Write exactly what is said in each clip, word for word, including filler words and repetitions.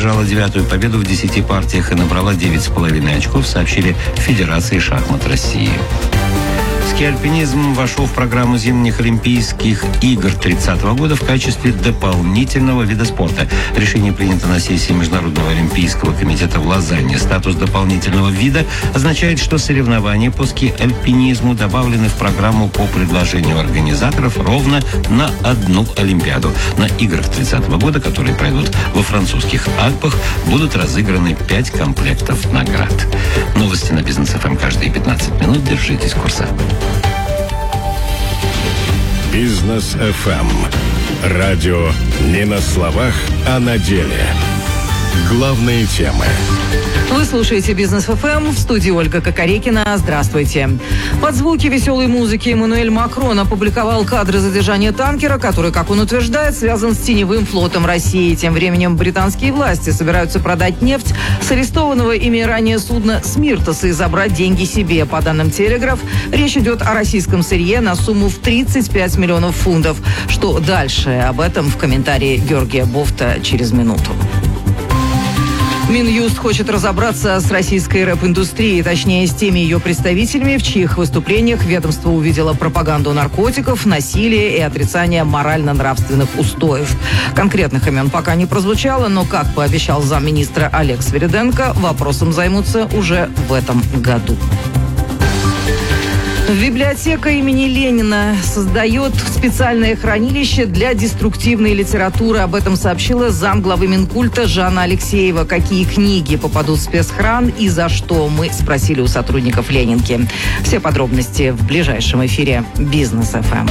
одержала девятую победу в десяти партиях и набрала девять с половиной очков, сообщили в Федерации шахмат России. Ски-альпинизм вошел в программу зимних Олимпийских игр тридцатого года в качестве дополнительного вида спорта. Решение принято на сессии Международного олимпийского комитета в Лозанне. Статус дополнительного вида означает, что соревнования по ски-альпинизму добавлены в программу по предложению организаторов ровно на одну Олимпиаду. На играх тридцатого года, которые пройдут во французских Альпах, будут разыграны пять комплектов наград. Новости на Бизнес эф эм каждые пятнадцать минут. Держитесь курса. Бизнес эф эм. Радио не на словах, а на деле. Главные темы. Вы слушаете Бизнес эф эм, в студии Ольга Кокорекина. Здравствуйте. Под звуки веселой музыки Эммануэль Макрон опубликовал кадры задержания танкера, который, как он утверждает, связан с теневым флотом России. Тем временем британские власти собираются продать нефть с арестованного ими ранее судна «Смиртос» и забрать деньги себе. По данным «Телеграф», речь идет о российском сырье на сумму в тридцать пять миллионов фунтов. Что дальше? Об этом в комментарии Георгия Бофта через минуту. Минюст хочет разобраться с российской рэп-индустрией, точнее, с теми ее представителями, в чьих выступлениях ведомство увидело пропаганду наркотиков, насилия и отрицание морально-нравственных устоев. Конкретных имен пока не прозвучало, но, как пообещал замминистра Олег Свириденко, вопросом займутся уже в этом году. Библиотека имени Ленина создает специальное хранилище для деструктивной литературы. Об этом сообщила замглавы Минкульта Жанна Алексеева. Какие книги попадут в спецхран и за что, мы спросили у сотрудников Ленинки. Все подробности в ближайшем эфире Бизнес эф эм.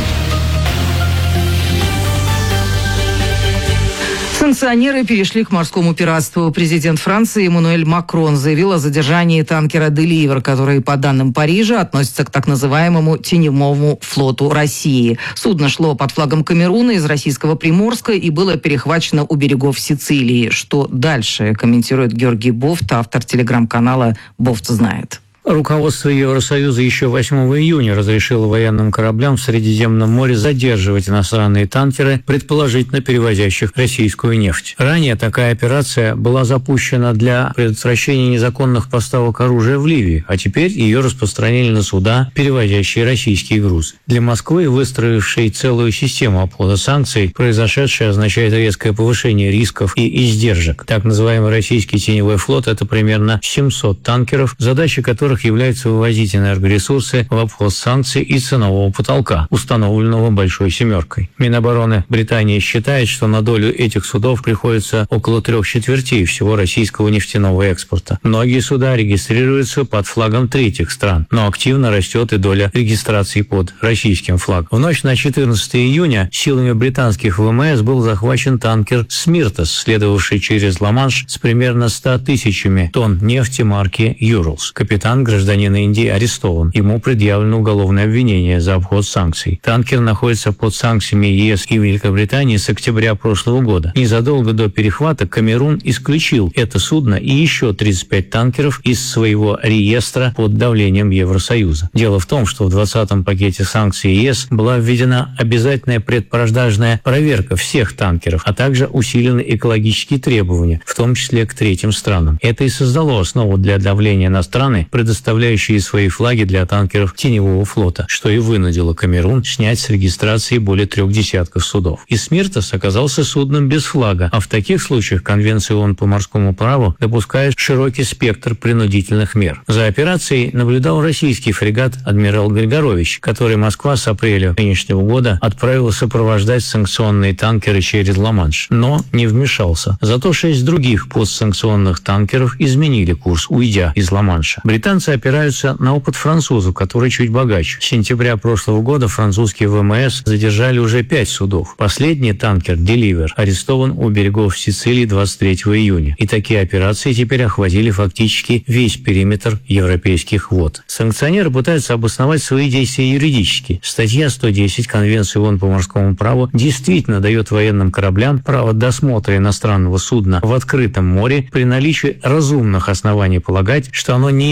Санкционеры перешли к морскому пиратству. Президент Франции Эммануэль Макрон заявил о задержании танкера «Деливер», который, по данным Парижа, относится к так называемому теневому флоту России. Судно шло под флагом Камеруна из российского Приморска и было перехвачено у берегов Сицилии. Что дальше, комментирует Георгий Бофт, автор телеграм-канала «Бофт знает». Руководство Евросоюза еще восьмого июня разрешило военным кораблям в Средиземном море задерживать иностранные танкеры, предположительно перевозящих российскую нефть. Ранее такая операция была запущена для предотвращения незаконных поставок оружия в Ливию, а теперь ее распространили на суда, перевозящие российский груз. Для Москвы, выстроившей целую систему обхода санкций, произошедшее означает резкое повышение рисков и издержек. Так называемый российский теневой флот – это примерно семьсот танкеров, задача которых является вывозить энергоресурсы в обход санкций и ценового потолка, установленного «Большой семеркой». Минобороны Британии считает, что на долю этих судов приходится около трех четвертей всего российского нефтяного экспорта. Многие суда регистрируются под флагом третьих стран, но активно растет и доля регистрации под российским флагом. В ночь на четырнадцатое июня силами британских вэ эм эс был захвачен танкер «Смиртос», следовавший через Ла-Манш с примерно ста тысячами тонн нефти марки «Юралс». Капитан, гражданин Индии, арестован. Ему предъявлено уголовное обвинение за обход санкций. Танкер находится под санкциями е эс и Великобритании с октября прошлого года. Незадолго до перехвата Камерун исключил это судно и еще тридцать пять танкеров из своего реестра под давлением Евросоюза. Дело в том, что в двадцатом пакете санкций е эс была введена обязательная предпорождажная проверка всех танкеров, а также усилены экологические требования, в том числе к третьим странам. Это и создало основу для давления на страны, предоставляющие свои флаги для танкеров теневого флота, что и вынудило Камерун снять с регистрации более трех десятков судов. И «Смиртос» оказался судном без флага, а в таких случаях Конвенция ООН по морскому праву допускает широкий спектр принудительных мер. За операцией наблюдал российский фрегат «Адмирал Григорович», который Москва с апреля нынешнего года отправила сопровождать санкционные танкеры через Ла-Манш, но не вмешался. Зато шесть других постсанкционных танкеров изменили курс, уйдя из Ла-Манша. Британцы опираются на опыт французов, который чуть богаче. С сентября прошлого года французские вэ эм эс задержали уже пять судов. Последний танкер «Деливер» арестован у берегов Сицилии двадцать третьего июня. И такие операции теперь охватили фактически весь периметр европейских вод. Санкционеры пытаются обосновать свои действия юридически. Статья сто десять Конвенции ООН по морскому праву действительно дает военным кораблям право досмотра иностранного судна в открытом море при наличии разумных оснований полагать, что оно не имеет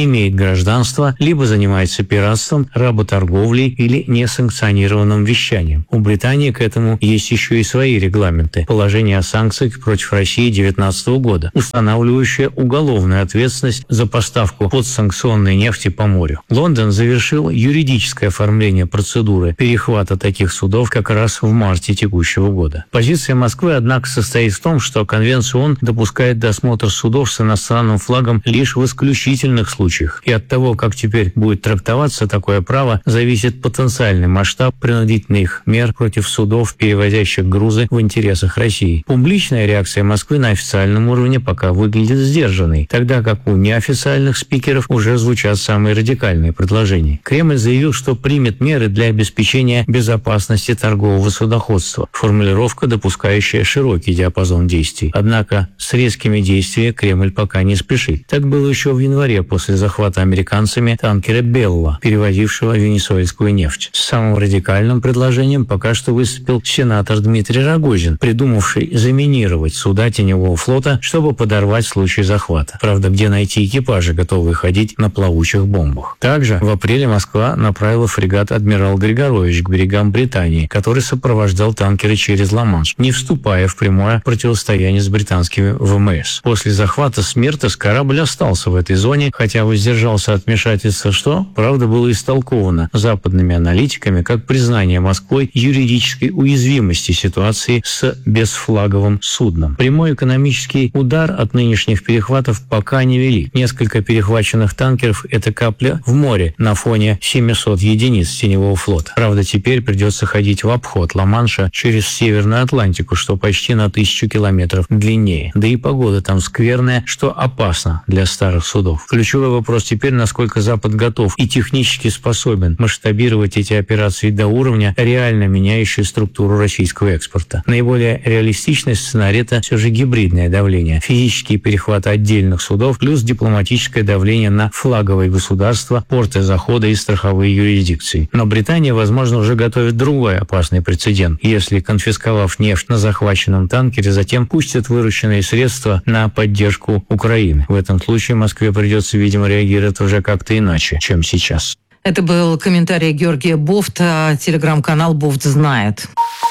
гражданства, либо занимается пиратством, работорговлей или несанкционированным вещанием. У Британии к этому есть еще и свои регламенты. Положение о санкциях против России две тысячи девятнадцатого года, устанавливающее уголовную ответственность за поставку подсанкционной нефти по морю. Лондон завершил юридическое оформление процедуры перехвата таких судов как раз в марте текущего года. Позиция Москвы, однако, состоит в том, что Конвенция ООН допускает досмотр судов с иностранным флагом лишь в исключительных случаях. И от того, как теперь будет трактоваться такое право, зависит потенциальный масштаб принудительных мер против судов, перевозящих грузы в интересах России. Публичная реакция Москвы на официальном уровне пока выглядит сдержанной, тогда как у неофициальных спикеров уже звучат самые радикальные предложения. Кремль заявил, что примет меры для обеспечения безопасности торгового судоходства, формулировка, допускающая широкий диапазон действий. Однако с резкими действиями Кремль пока не спешит. Так было еще в январе после захвата американцами танкера «Белла», перевозившего венесуэльскую нефть. С самым радикальным предложением пока что выступил сенатор Дмитрий Рогозин, придумавший заминировать суда теневого флота, чтобы подорвать в случае захвата. Правда, где найти экипажи, готовые ходить на плавучих бомбах. Также в апреле Москва направила фрегат «Адмирал Григорович» к берегам Британии, который сопровождал танкеры через Ла-Манш, не вступая в прямое противостояние с британскими ВМС. После захвата Смертес корабль остался в этой зоне, хотя воздержался от вмешательства, что, правда, было истолковано западными аналитиками как признание Москвой юридической уязвимости ситуации с безфлаговым судном. Прямой экономический удар от нынешних перехватов пока не вели. Несколько перехваченных танкеров – это капля в море на фоне семисот единиц теневого флота. Правда, теперь придется ходить в обход Ла-Манша через Северную Атлантику, что почти на тысячу километров длиннее. Да и погода там скверная, что опасно для старых судов. Ключевой вопрос теперь, насколько Запад готов и технически способен масштабировать эти операции до уровня, реально меняющей структуру российского экспорта. Наиболее реалистичный сценарий – это все же гибридное давление, физические перехваты отдельных судов плюс дипломатическое давление на флаговые государства, порты захода и страховые юрисдикции. Но Британия, возможно, уже готовит другой опасный прецедент, если, конфисковав нефть на захваченном танкере, затем пустят вырученные средства на поддержку Украины. В этом случае Москве придется, видимо, реагировать уже как-то иначе, чем сейчас. Это был комментарий Георгия Бофта, телеграм-канал «Бофт знает».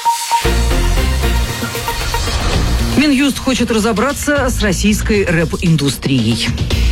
Минюст хочет разобраться с российской рэп-индустрией.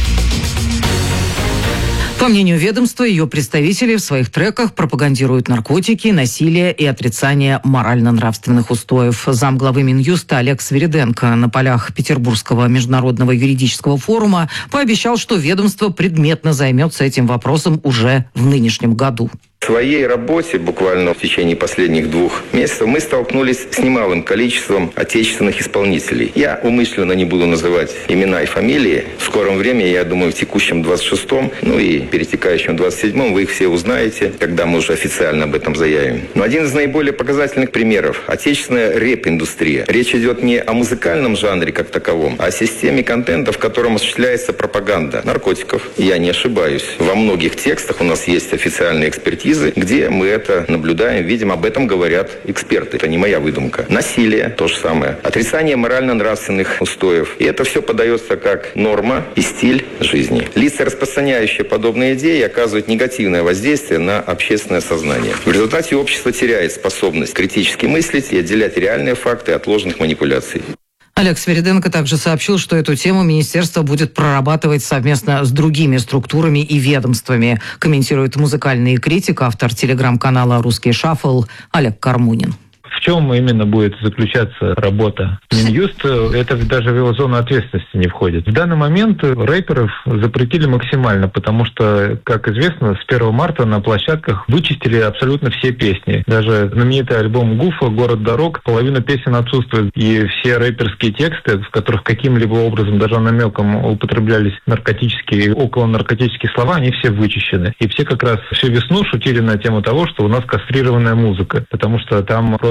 По мнению ведомства, ее представители в своих треках пропагандируют наркотики, насилие и отрицание морально-нравственных устоев. Замглавы Минюста Олег Свириденко на полях Петербургского международного юридического форума пообещал, что ведомство предметно займется этим вопросом уже в нынешнем году. В своей работе буквально в течение последних двух месяцев мы столкнулись с немалым количеством отечественных исполнителей. Я умышленно не буду называть имена и фамилии. В скором времени, я думаю, в текущем двадцать шестом, ну и перетекающем двадцать седьмом вы их все узнаете, когда мы уже официально об этом заявим. Но один из наиболее показательных примеров – отечественная рэп-индустрия. Речь идет не о музыкальном жанре как таковом, а о системе контента, в котором осуществляется пропаганда наркотиков. Я не ошибаюсь. Во многих текстах у нас есть официальные экспертизы, где мы это наблюдаем, видим, об этом говорят эксперты. Это не моя выдумка. Насилие – то же самое. Отрицание морально-нравственных устоев. И это все подается как норма и стиль жизни. Лица, распространяющие подобные идеи, оказывают негативное воздействие на общественное сознание. В результате общество теряет способность критически мыслить и отделять реальные факты от ложных манипуляций. Олег Свириденко также сообщил, что эту тему министерство будет прорабатывать совместно с другими структурами и ведомствами, комментирует музыкальный критик, автор телеграм-канала «Русский шаффл» Олег Кармунин. В чем именно будет заключаться работа Минюста, это даже в его зону ответственности не входит. В данный момент рэперов запретили максимально, потому что, как известно, с первого марта на площадках вычистили абсолютно все песни. Даже знаменитый альбом Гуфа «Город дорог», половина песен отсутствует, и все рэперские тексты, в которых каким-либо образом, даже намеком употреблялись наркотические, около наркотические слова, они все вычищены. И все как раз всю весну шутили на тему того, что у нас кастрированная музыка, потому что там просто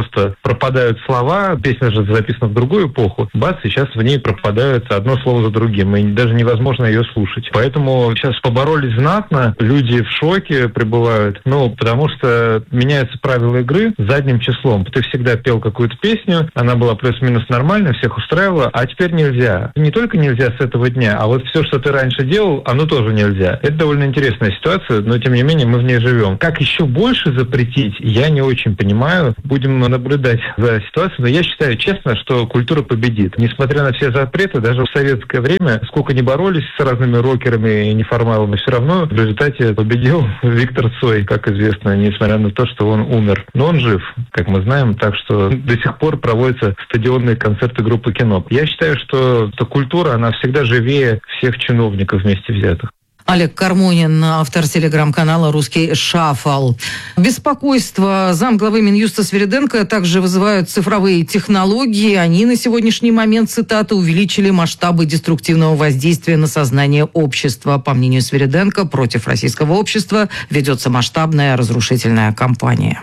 просто пропадают слова, песня же записана в другую эпоху, бац, сейчас в ней пропадает одно слово за другим, и даже невозможно ее слушать. Поэтому сейчас поборолись знатно, люди в шоке пребывают, ну, потому что меняются правила игры задним числом. Ты всегда пел какую-то песню, она была плюс-минус нормальная, всех устраивала, а теперь нельзя. Не только нельзя с этого дня, а вот все, что ты раньше делал, оно тоже нельзя. Это довольно интересная ситуация, но тем не менее мы в ней живем. Как еще больше запретить, я не очень понимаю. Будем наблюдать за ситуацией, но я считаю честно, что культура победит. Несмотря на все запреты, даже в советское время, сколько ни боролись с разными рокерами и неформалами, все равно в результате победил Виктор Цой, как известно, несмотря на то, что он умер. Но он жив, как мы знаем, так что до сих пор проводятся стадионные концерты группы «Кино». Я считаю, что эта культура, она всегда живее всех чиновников вместе взятых. Олег Кармонин, автор телеграм-канала «Русский шаффл». Беспокойство замглавы Минюста Свириденко также вызывают цифровые технологии. Они на сегодняшний момент, цитата, увеличили масштабы деструктивного воздействия на сознание общества. По мнению Свириденко, против российского общества ведется масштабная разрушительная кампания.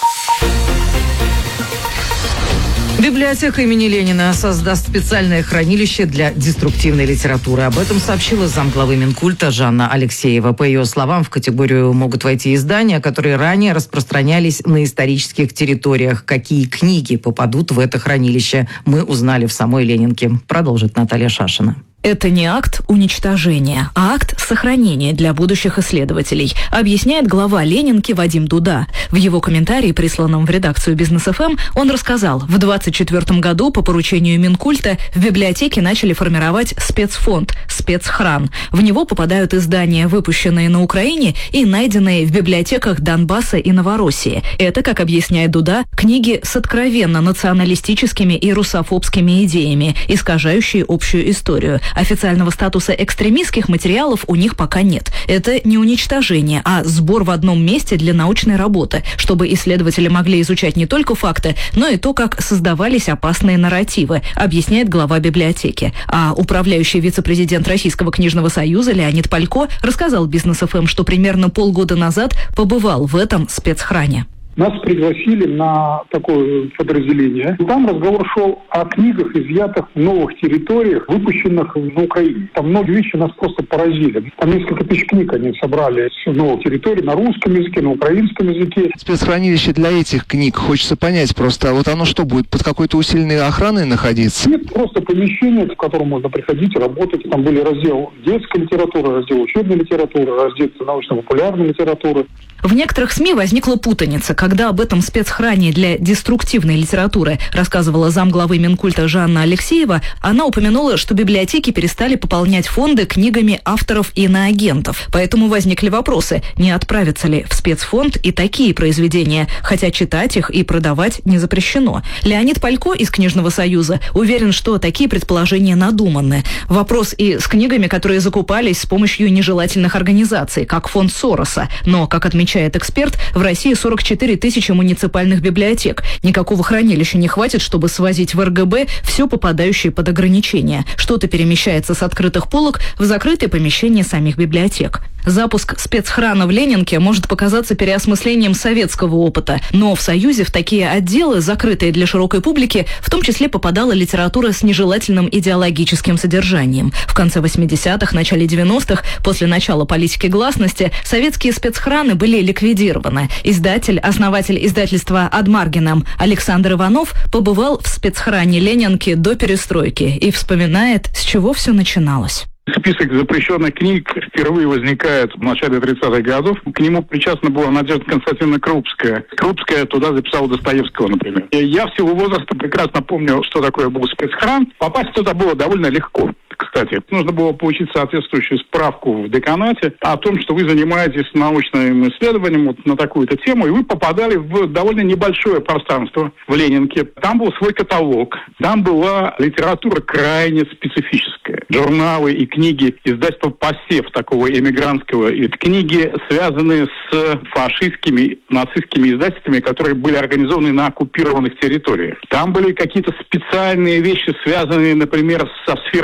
Библиотека имени Ленина создаст специальное хранилище для деструктивной литературы. Об этом сообщила замглавы Минкульта Жанна Алексеева. По ее словам, в категорию могут войти издания, которые ранее распространялись на исторических территориях. Какие книги попадут в это хранилище, мы узнали в самой Ленинке. Продолжит Наталья Шашина. Это не акт уничтожения, а акт сохранения для будущих исследователей, объясняет глава Ленинки Вадим Дуда. В его комментарии, присланном в редакцию Бизнес эф эм, он рассказал, в двадцать четвёртом году по поручению Минкульта в библиотеке начали формировать спецфонд «Спецхран». В него попадают издания, выпущенные на Украине и найденные в библиотеках Донбасса и Новороссии. Это, как объясняет Дуда, книги с откровенно националистическими и русофобскими идеями, искажающие общую историю. Официального статуса экстремистских материалов у них пока нет. Это не уничтожение, а сбор в одном месте для научной работы, чтобы исследователи могли изучать не только факты, но и то, как создавались опасные нарративы, объясняет глава библиотеки. А управляющий вице-президент Российского книжного союза Леонид Палько рассказал Бизнес эф эм, что примерно полгода назад побывал в этом спецхране. Нас пригласили на такое подразделение. Там разговор шел о книгах, изъятых в новых территориях, выпущенных на Украине. Там многие вещи нас просто поразили. Там несколько тысяч книг они собрали с новых территорий на русском языке, на украинском языке. Спецхранилище для этих книг, хочется понять просто, а вот оно что, будет под какой-то усиленной охраной находиться? Нет, просто помещение, в котором можно приходить, работать. Там были раздел детской литературы, раздел учебной литературы, раздел научно-популярной литературы. В некоторых СМИ возникла путаница, когда об этом спецхране для деструктивной литературы рассказывала замглавы Минкульта Жанна Алексеева. Она упомянула, что библиотеки перестали пополнять фонды книгами авторов иноагентов. Поэтому возникли вопросы, не отправятся ли в спецфонд и такие произведения, хотя читать их и продавать не запрещено. Леонид Палько из Книжного союза уверен, что такие предположения надуманы. Вопрос и с книгами, которые закупались с помощью нежелательных организаций, как фонд Сороса. Но, как отмечает эксперт, в России сорок четыре тысячи муниципальных библиотек. Никакого хранилища не хватит, чтобы свозить в эр гэ бэ все попадающее под ограничения. Что-то перемещается с открытых полок в закрытые помещения самих библиотек. Запуск спецхрана в Ленинке может показаться переосмыслением советского опыта, но в Союзе в такие отделы, закрытые для широкой публики, в том числе попадала литература с нежелательным идеологическим содержанием. В конце восьмидесятых, начале девяностых, после начала политики гласности, советские спецхраны были ликвидированы. Издатель, основатель издательства «Ад Маргинем» Александр Иванов побывал в спецхране Ленинки до перестройки и вспоминает, с чего все начиналось. Список запрещенных книг впервые возникает в начале тридцатых годов. К нему причастна была Надежда Константиновна Крупская. Крупская туда записала Достоевского, например. И я в силу возраста прекрасно помню, что такое был спецхран. Попасть туда было довольно легко. Кстати, нужно было получить соответствующую справку в деканате о том, что вы занимаетесь научным исследованием вот на такую-то тему, и вы попадали в довольно небольшое пространство в Ленинке. Там был свой каталог, там была литература крайне специфическая. Журналы и книги издательства «Посев» такого эмигрантского, и книги, связанные с фашистскими, нацистскими издательствами, которые были организованы на оккупированных территориях. Там были какие-то специальные вещи, связанные, например, со сферой судебного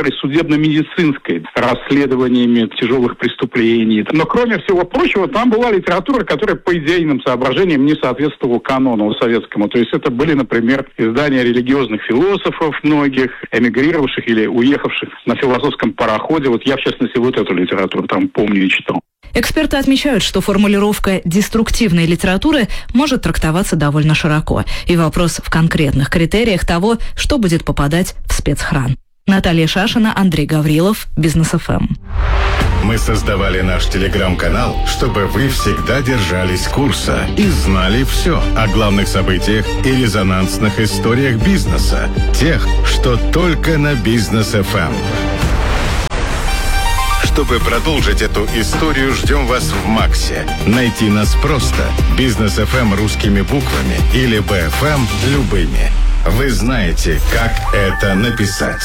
судебно-медицинской, расследованиями тяжелых преступлений. Но кроме всего прочего, там была литература, которая по идейным соображениям не соответствовала канону советскому. То есть это были, например, издания религиозных философов многих, эмигрировавших или уехавших на философском пароходе. Вот я, в частности, вот эту литературу там помню и читал. Эксперты отмечают, что формулировка «деструктивной литературы» может трактоваться довольно широко. И вопрос в конкретных критериях того, что будет попадать в спецхран. Наталья Шашина, Андрей Гаврилов, Бизнес эф эм. Мы создавали наш телеграм-канал, чтобы вы всегда держались курса и знали все о главных событиях и резонансных историях бизнеса. Тех, что только на Бизнес эф эм. Чтобы продолжить эту историю, ждем вас в Максе. Найти нас просто. Бизнес эф эм русскими буквами или би эф эм любыми. Вы знаете, как это написать.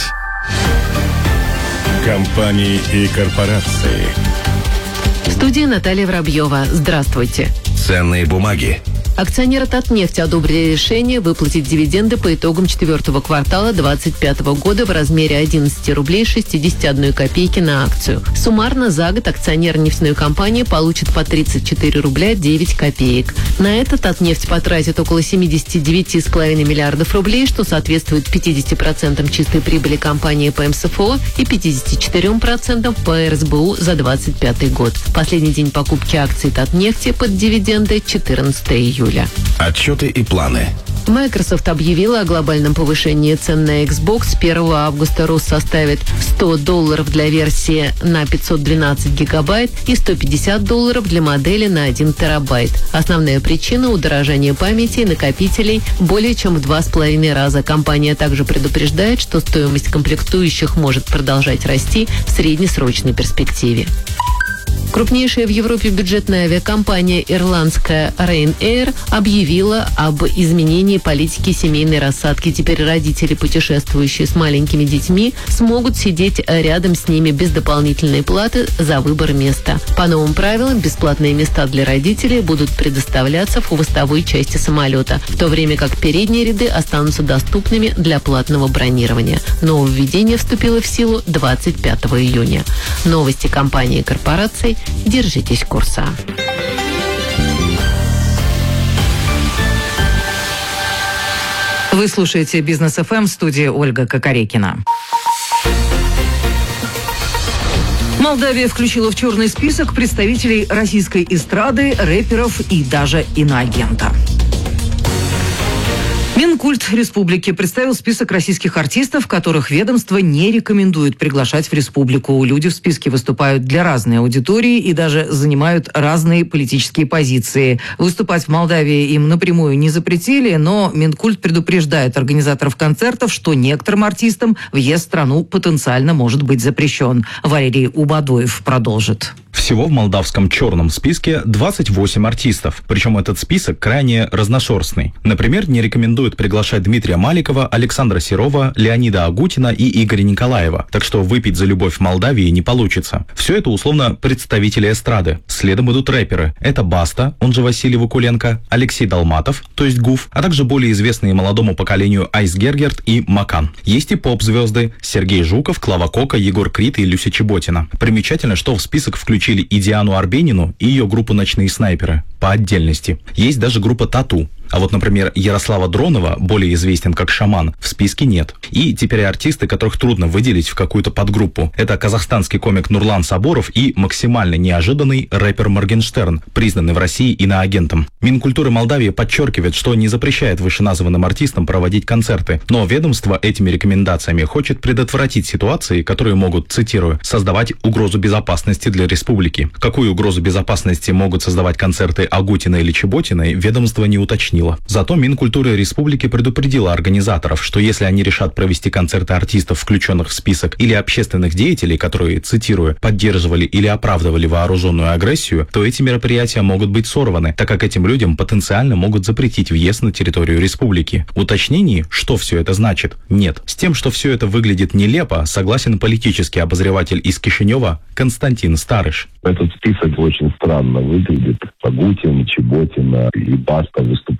Компании и корпорации. В студии Наталья Воробьева. Здравствуйте. Ценные бумаги. Акционеры Татнефти одобрили решение выплатить дивиденды по итогам четвертого квартала две тысячи двадцать пятого года в размере одиннадцать рублей шестьдесят одна копейки на акцию. Суммарно за год акционеры нефтяной компании получат по тридцать четыре рубля девять копеек. На это Татнефть потратит около семьдесят девять целых пять десятых миллиардов рублей, что соответствует пятьдесят процентов чистой прибыли компании по эм эс эф о и пятьдесят четыре процента по эр эс бэ у за двадцать пятый год. Последний день покупки акций Татнефти под дивиденды – четырнадцатого июля. Отчеты и планы. Microsoft объявила о глобальном повышении цен на Xbox. первого августа рост составит сто долларов для версии на пятьсот двенадцать гигабайт и сто пятьдесят долларов для модели на один терабайт. Основная причина – удорожание памяти и накопителей более чем в два с половиной раза. Компания также предупреждает, что стоимость комплектующих может продолжать расти в среднесрочной перспективе. Крупнейшая в Европе бюджетная авиакомпания ирландская Ryanair объявила об изменении политики семейной рассадки. Теперь родители, путешествующие с маленькими детьми, смогут сидеть рядом с ними без дополнительной платы за выбор места. По новым правилам, бесплатные места для родителей будут предоставляться в хвостовой части самолета, в то время как передние ряды останутся доступными для платного бронирования. Нововведение вступило в силу двадцать пятого июня. Новости компании и корпораций. Держитесь курса. Вы слушаете Бизнес эф эм, в студии Ольга Кокорекина. Молдавия включила в черный список представителей российской эстрады, рэперов и даже иноагента. Минкульт республики представил список российских артистов, которых ведомство не рекомендует приглашать в республику. Люди в списке выступают для разной аудитории и даже занимают разные политические позиции. Выступать в Молдавии им напрямую не запретили, но Минкульт предупреждает организаторов концертов, что некоторым артистам въезд в страну потенциально может быть запрещен. Валерий Убадоев продолжит. Всего в молдавском черном списке двадцать восемь артистов. Причем этот список крайне разношерстный. Например, не рекомендуют приглашать Дмитрия Маликова, Александра Серова, Леонида Агутина и Игоря Николаева. Так что выпить за любовь в Молдавии не получится. Все это условно представители эстрады. Следом идут рэперы. Это Баста, он же Василий Вакуленко, Алексей Долматов, то есть Гуф, а также более известные молодому поколению Айс Гергерт и Макан. Есть и поп-звезды: Сергей Жуков, Клава Кока, Егор Крид и Люся Чеботина. Примечательно, что в список включили и Диану Арбенину, и ее группу «Ночные снайперы» по отдельности. Есть даже группа «Тату». А вот, например, Ярослава Дронова, более известен как «Шаман», в списке нет. И теперь артисты, которых трудно выделить в какую-то подгруппу. Это казахстанский комик Нурлан Саборов и максимально неожиданный рэпер Моргенштерн, признанный в России иноагентом. Минкультуры Молдавии подчеркивает, что не запрещает вышеназванным артистам проводить концерты, но ведомство этими рекомендациями хочет предотвратить ситуации, которые могут, цитирую, создавать угрозу безопасности для республики. Какую угрозу безопасности могут создавать концерты Агутина или Чеботиной, ведомство не уточнило. Зато Минкультуры республики предупредила организаторов, что если они решат провести концерты артистов, включенных в список, или общественных деятелей, которые, цитирую, поддерживали или оправдывали вооруженную агрессию, то эти мероприятия могут быть сорваны, так как этим людям потенциально могут запретить въезд на территорию республики. Уточнений, что все это значит, нет. С тем, что все это выглядит нелепо, согласен политический обозреватель из Кишинева Константин Старыш. Этот список очень странно выглядит. Агутин, Чеботина и Баста выступают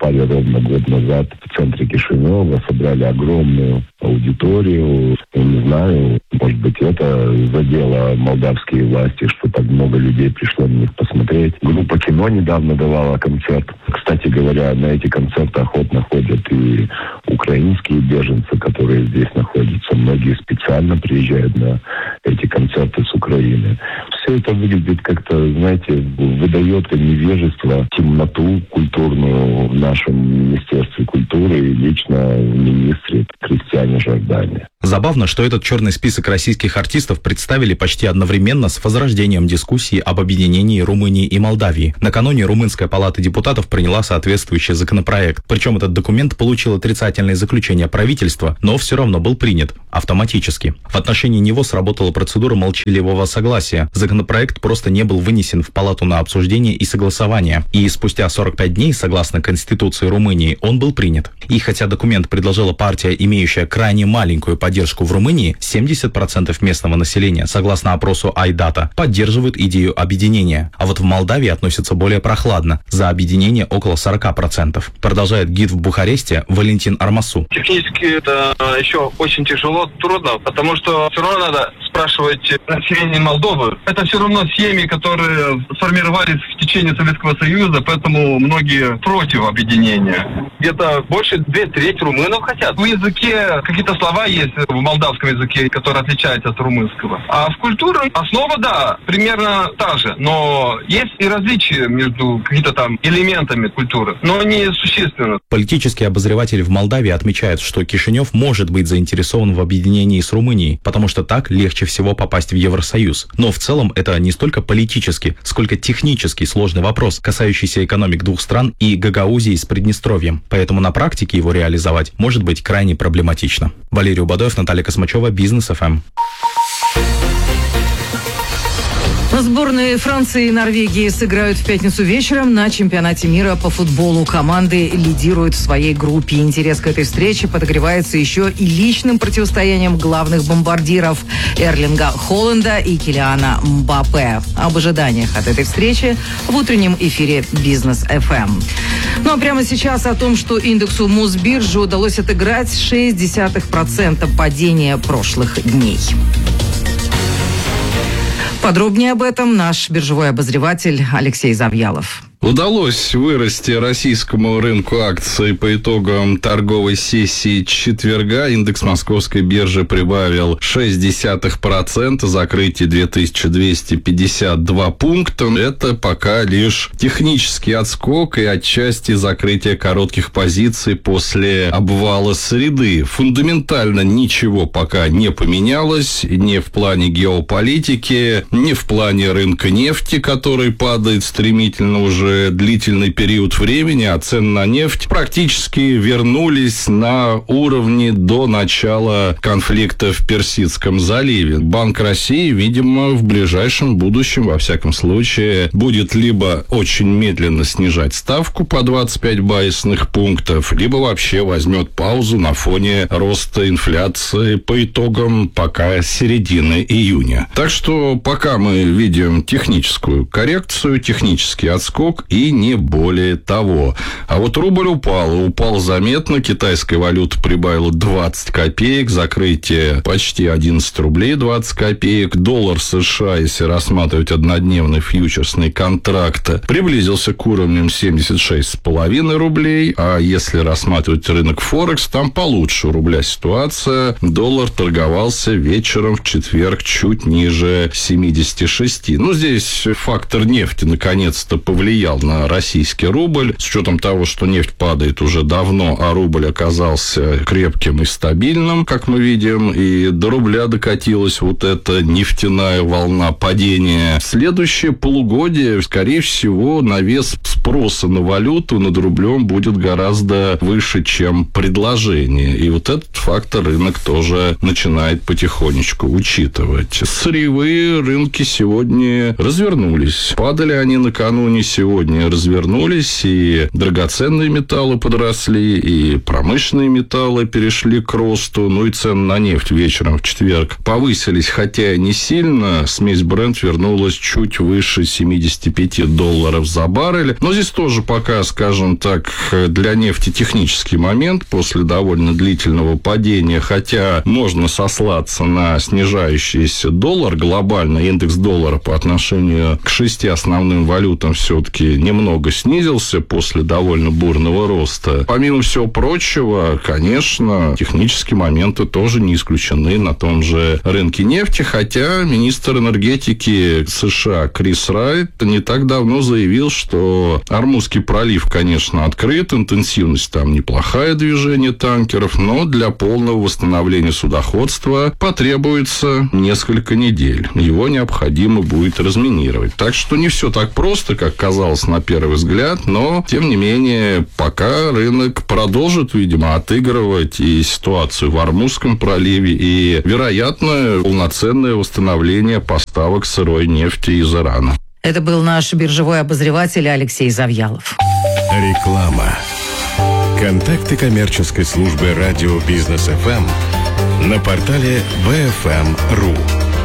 выступали ровно год назад в центре Кишинева, собрали огромную аудиторию. Я не знаю, может быть, это задело молдавские власти, что так много людей пришло на них посмотреть. Группа «Кино» недавно давала концерт. Кстати говоря, на эти концерты охотно ходят и украинские беженцы, которые здесь находятся. Многие специально приезжают на эти концерты с Украины. Все это выглядит как-то, знаете, выдает невежество, темноту культурную в нашем Министерстве культуры и лично в министре Кристиане Жордане. Забавно, что этот черный список российских артистов представили почти одновременно с возрождением дискуссии об объединении Румынии и Молдавии. Накануне Румынская палата депутатов приняла соответствующий законопроект. Причем этот документ получил отрицательное заключение правительства, но все равно был принят автоматически. В отношении него сработала процедура молчаливого согласия. Законопроект просто не был вынесен в палату на обсуждение и согласование. И спустя сорок пять дней, согласно Конституции Румынии, он был принят. И хотя документ предложила партия, имеющая крайне маленькую поддержку в Румынии, семьдесят процентов местного населения, согласно опросу Айдата, поддерживают идею объединения. А вот в Молдавии относятся более прохладно. За объединение около сорок процентов. Продолжает гид в Бухаресте Валентин Армасу. Технически это еще очень тяжело, трудно, потому что все равно надо спрашивать население Молдовы. Это все равно семьи, которые сформировались в течение Советского Союза, поэтому многие против объединения. Где-то больше две трети румынов хотят. В языке какие-то слова есть в молдавском языке, которые отличаются от румынского. А в культуре основа, да, примерно та же. Но есть и различия между какими-то там элементами культуры, но не существенно. Политический обозреватель в Молдавии отмечает, что Кишинев может быть заинтересован в объединении с Румынией, потому что так легче всего попасть в Евросоюз. Но в целом это не столько политически, сколько технически сложный вопрос, касающийся экономик двух стран и Гагаузии с Приднестровьем. Поэтому на практике его реализовать может быть крайне проблематично. Валерий Убадоев, Наталья Космачева, Бизнес эф эм. Сборные Франции и Норвегии сыграют в пятницу вечером на чемпионате мира по футболу. Команды лидируют в своей группе. Интерес к этой встрече подогревается еще и личным противостоянием главных бомбардиров Эрлинга Холланда и Килиана Мбаппе. Об ожиданиях от этой встречи в утреннем эфире Бизнес эф эм. Ну а прямо сейчас о том, что индексу Мосбиржи удалось отыграть шесть десятых процента падения прошлых дней. Подробнее об этом наш биржевой обозреватель Алексей Завьялов. Удалось вырасти российскому рынку акций по итогам торговой сессии четверга. Индекс Московской биржи прибавил шесть десятых процента, закрытие две тысячи двести пятьдесят два пункта. Это пока лишь технический отскок и отчасти закрытие коротких позиций после обвала среды. Фундаментально ничего пока не поменялось, ни в плане геополитики, ни в плане рынка нефти, который падает стремительно уже длительный период времени, а цены на нефть практически вернулись на уровни до начала конфликта в Персидском заливе. Банк России, видимо, в ближайшем будущем, во всяком случае, будет либо очень медленно снижать ставку по двадцать пять базисных пунктов, либо вообще возьмет паузу на фоне роста инфляции по итогам пока середины июня. Так что пока мы видим техническую коррекцию, технический отскок, и не более того. А вот рубль упал, упал заметно, китайская валюта прибавила двадцать копеек, закрытие почти одиннадцать рублей двадцать копеек, доллар США, если рассматривать однодневный фьючерсный контракт, приблизился к уровням семьдесят шесть с половиной рублей, а если рассматривать рынок Форекс, там получше у рубля ситуация, доллар торговался вечером в четверг чуть ниже семьдесят шесть. Ну, здесь фактор нефти наконец-то повлиял на российский рубль, с учетом того, что нефть падает уже давно, а рубль оказался крепким и стабильным, как мы видим, и до рубля докатилась вот эта нефтяная волна падения. Следующее полугодие, скорее всего, навес спроса на валюту над рублем будет гораздо выше, чем предложение. И вот этот фактор рынок тоже начинает потихонечку учитывать. Сырьевые рынки сегодня развернулись. Падали они накануне сегодня сегодня развернулись, и драгоценные металлы подросли, и промышленные металлы перешли к росту, ну и цены на нефть вечером в четверг повысились, хотя не сильно. Смесь Brent вернулась чуть выше семьдесят пять долларов за баррель. Но здесь тоже пока, скажем так, для нефти технический момент после довольно длительного падения, хотя можно сослаться на снижающийся доллар. Глобально индекс доллара по отношению к шести основным валютам все-таки немного снизился после довольно бурного роста. Помимо всего прочего, конечно, технические моменты тоже не исключены на том же рынке нефти, хотя министр энергетики США Крис Райт не так давно заявил, что Ормузский пролив, конечно, открыт, интенсивность там неплохая, движение танкеров, но для полного восстановления судоходства потребуется несколько недель. Его необходимо будет разминировать. Так что не все так просто, как казалось на первый взгляд, но, тем не менее, пока рынок продолжит, видимо, отыгрывать и ситуацию в Ормузском проливе, и, вероятно, полноценное восстановление поставок сырой нефти из Ирана. Это был наш биржевой обозреватель Алексей Завьялов. Реклама. Контакты коммерческой службы радио Бизнес эф эм на портале би эф эм точка ру.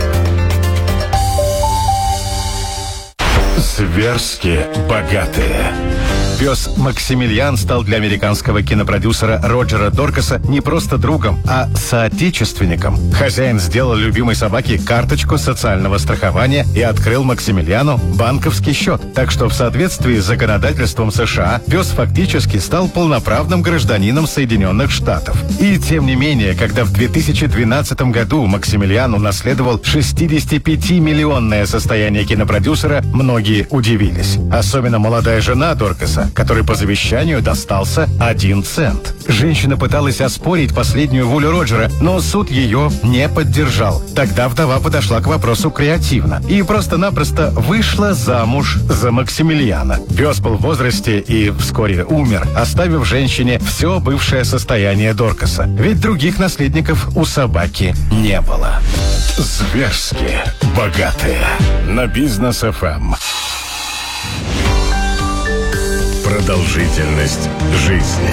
Зверски богатые. Пес Максимилиан стал для американского кинопродюсера Роджера Доркаса не просто другом, а соотечественником. Хозяин сделал любимой собаке карточку социального страхования и открыл Максимилиану банковский счет. Так что в соответствии с законодательством США пес фактически стал полноправным гражданином Соединенных Штатов. И тем не менее, когда в две тысячи двенадцатом году Максимилиан унаследовал шестидесятипятимиллионное состояние кинопродюсера, многие удивились. Особенно молодая жена Доркаса, который по завещанию достался один цент. Женщина пыталась оспорить последнюю волю Роджера, но суд ее не поддержал. Тогда вдова подошла к вопросу креативно и просто-напросто вышла замуж за Максимилиана. Пес был в возрасте и вскоре умер, оставив женщине все бывшее состояние Доркаса. Ведь других наследников у собаки не было. Зверски богатые. На Бизнес эф эм. Продолжительность жизни.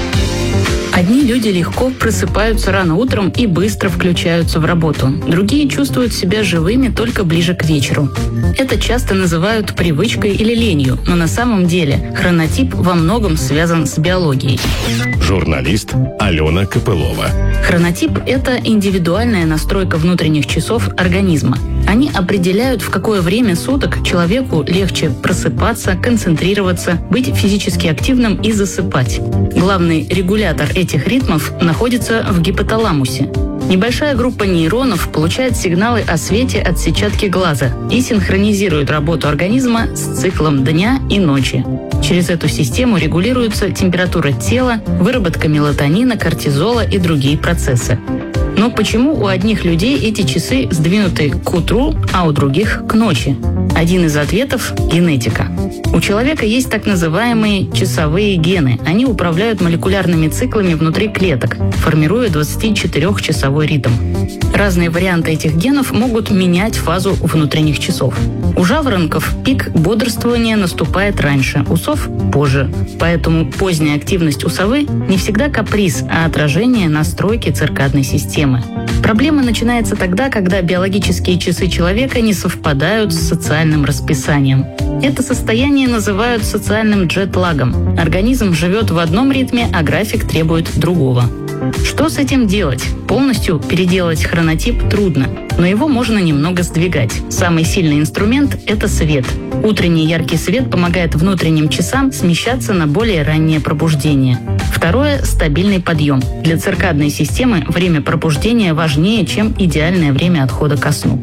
Одни люди легко просыпаются рано утром и быстро включаются в работу. Другие чувствуют себя живыми только ближе к вечеру. Это часто называют привычкой или ленью, но на самом деле хронотип во многом связан с биологией. Журналист Алена Копылова. Хронотип – это индивидуальная настройка внутренних часов организма. Они определяют, в какое время суток человеку легче просыпаться, концентрироваться, быть физически активным и засыпать. Главный регулятор этих ритмов находится в гипоталамусе. Небольшая группа нейронов получает сигналы о свете от сетчатки глаза и синхронизирует работу организма с циклом дня и ночи. Через эту систему регулируется температура тела, выработка мелатонина, кортизола и другие процессы. Но почему у одних людей эти часы сдвинуты к утру, а у других к ночи? Один из ответов – генетика. У человека есть так называемые часовые гены. Они управляют молекулярными циклами внутри клеток, формируя двадцатичетырёхчасовой ритм. Разные варианты этих генов могут менять фазу внутренних часов. У жаворонков пик бодрствования наступает раньше, у сов – позже. Поэтому поздняя активность у совы не всегда каприз, а отражение настройки циркадной системы. Проблема начинается тогда, когда биологические часы человека не совпадают с социальным расписанием. Это состояние называют социальным джет-лагом. Организм живет в одном ритме, а график требует другого. Что с этим делать? Полностью переделать хронотип трудно, но его можно немного сдвигать. Самый сильный инструмент – это свет. Утренний яркий свет помогает внутренним часам смещаться на более раннее пробуждение. Второе – стабильный подъем. Для циркадной системы время пробуждения важнее, чем идеальное время отхода ко сну.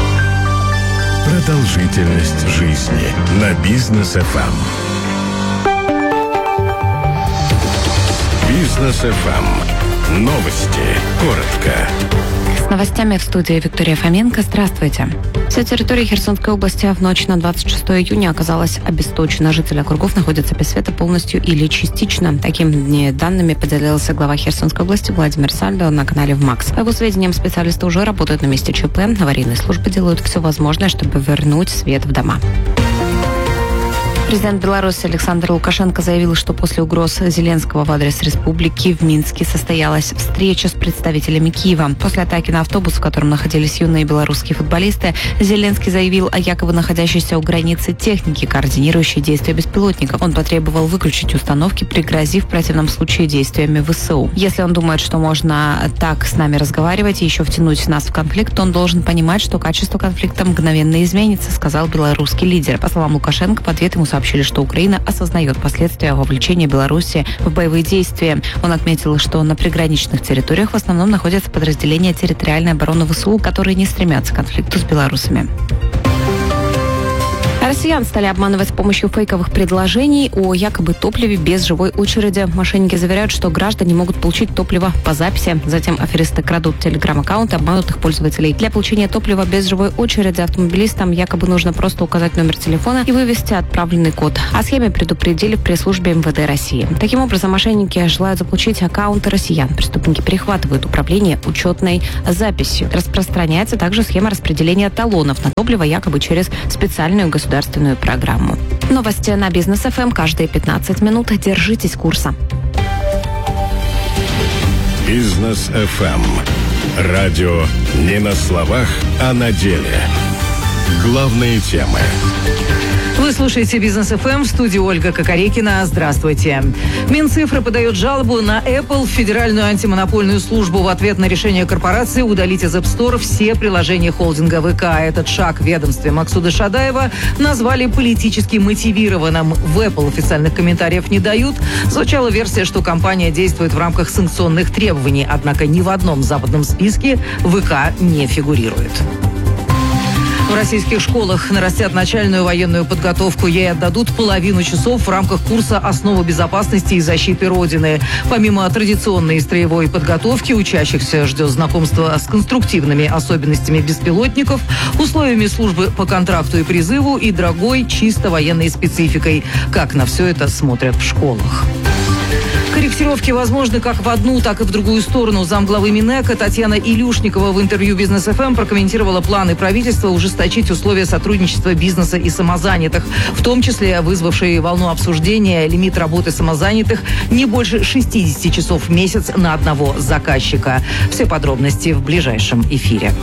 Продолжительность жизни на Бизнес эф эм. Бизнес эф эм. Новости. Коротко. С новостями в студии Виктория Фоменко. Здравствуйте. Вся территория Херсонской области в ночь на двадцать шестое июня оказалась обесточена. Жители округов находятся без света полностью или частично. Такими данными поделился глава Херсонской области Владимир Сальдо на канале ВМАКС. По его сведениям, специалисты уже работают на месте ЧП. Аварийные службы делают все возможное, чтобы вернуть свет в дома. Президент Беларуси Александр Лукашенко заявил, что после угроз Зеленского в адрес республики в Минске состоялась встреча с представителями Киева. После атаки на автобус, в котором находились юные белорусские футболисты, Зеленский заявил о якобы находящейся у границы технике, координирующей действия беспилотников. Он потребовал выключить установки, пригрозив в противном случае действиями ВСУ. Если он думает, что можно так с нами разговаривать и еще втянуть нас в конфликт, то он должен понимать, что качество конфликта мгновенно изменится, сказал белорусский лидер. По словам Лукашенко, в ответ ему сообщили, что Украина осознает последствия вовлечения Беларуси в боевые действия. Он отметил, что на приграничных территориях в основном находятся подразделения территориальной обороны ВСУ, которые не стремятся к конфликту с белорусами. Россиян стали обманывать с помощью фейковых предложений о якобы топливе без живой очереди. Мошенники заверяют, что граждане могут получить топливо по записи. Затем аферисты крадут телеграм-аккаунты обманутых пользователей. Для получения топлива без живой очереди автомобилистам якобы нужно просто указать номер телефона и вывести отправленный код. О схеме предупредили в пресс-службе эм вэ дэ России. Таким образом, мошенники желают заполучить аккаунты россиян. Преступники перехватывают управление учетной записью. Распространяется также схема распределения талонов на топливо якобы через специальную государственную государственную программу. Новости на Бизнес эф эм каждые пятнадцать минут. Держитесь курса. Бизнес эф эм. Радио не на словах, а на деле. Главные темы. Вы слушаете Бизнес эф эм, в студии Ольга Кокорекина. Здравствуйте. Минцифры подает жалобу на Apple в Федеральную антимонопольную службу в ответ на решение корпорации удалить из App Store все приложения холдинга вэ ка. Этот шаг в ведомстве Максуда Шадаева назвали политически мотивированным. В Apple официальных комментариев не дают. Звучала версия, что компания действует в рамках санкционных требований, однако ни в одном западном списке вэ ка не фигурирует. В российских школах нарастят начальную военную подготовку. Ей отдадут половину часов в рамках курса «Основы безопасности и защиты Родины». Помимо традиционной строевой подготовки, учащихся ждет знакомство с конструктивными особенностями беспилотников, условиями службы по контракту и призыву и дорогой чисто военной спецификой. Как на все это смотрят в школах. Корректировки возможны как в одну, так и в другую сторону. Замглавы Минэка Татьяна Илюшникова в интервью Бизнес эф эм прокомментировала планы правительства ужесточить условия сотрудничества бизнеса и самозанятых, в том числе вызвавшие волну обсуждения лимит работы самозанятых не больше шестьдесят часов в месяц на одного заказчика. Все подробности в ближайшем эфире.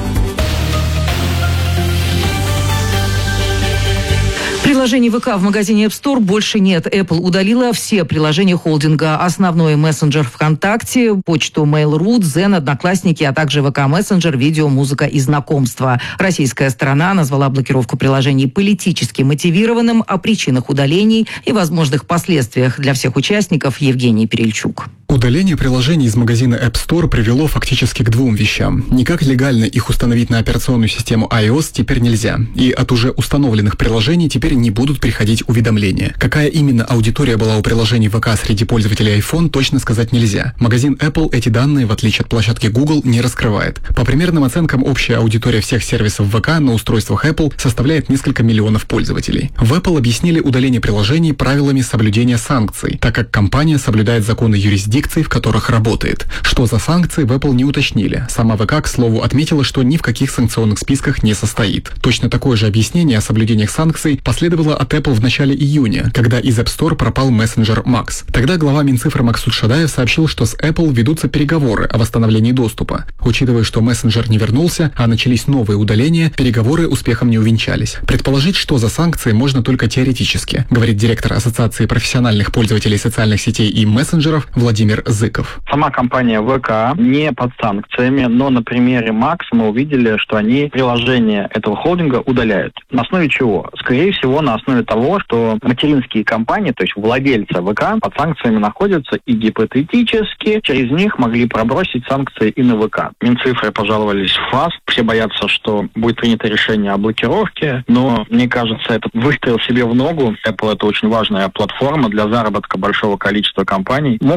Приложений вэ ка в магазине App Store больше нет. Apple удалила все приложения холдинга. Основной мессенджер ВКонтакте, почту Mail.ru, Дзен, Одноклассники, а также вэ ка мессенджер, видео, музыка и знакомства. Российская сторона назвала блокировку приложений политически мотивированным. О причинах удалений и возможных последствиях для всех участников Евгений Перельчук. Удаление приложений из магазина App Store привело фактически к двум вещам. Никак легально их установить на операционную систему iOS теперь нельзя. И от уже установленных приложений теперь не будут приходить уведомления. Какая именно аудитория была у приложений вэ ка среди пользователей iPhone, точно сказать нельзя. Магазин Apple эти данные, в отличие от площадки Google, не раскрывает. По примерным оценкам, общая аудитория всех сервисов вэ ка на устройствах Apple составляет несколько миллионов пользователей. В Apple объяснили удаление приложений правилами соблюдения санкций, так как компания соблюдает законы юрисдикции, в которых работает. Что за санкции, в Apple не уточнили. Сама вэ ка, к слову, отметила, что ни в каких санкционных списках не состоит. Точно такое же объяснение о соблюдениях санкций последовало от Apple в начале июня, когда из App Store пропал мессенджер Max. Тогда глава Минцифры Максуд Шадаев сообщил, что с Apple ведутся переговоры о восстановлении доступа. Учитывая, что мессенджер не вернулся, а начались новые удаления, переговоры успехом не увенчались. Предположить, что за санкции, можно только теоретически, говорит директор Ассоциации профессиональных пользователей социальных сетей и мессенджеров Владимир Зыков. Сама компания вэ ка не под санкциями, но на примере Max мы увидели, что они приложение этого холдинга удаляют. На основе чего? Скорее всего, на основе того, что материнские компании, то есть владельцы вэ ка, под санкциями находятся и гипотетически через них могли пробросить санкции и на вэ ка. Минцифры пожаловались в ФАС. Все боятся, что будет принято решение о блокировке, но мне кажется, это выстрел себе в ногу. Apple — это очень важная платформа для заработка большого количества компаний. Могут ли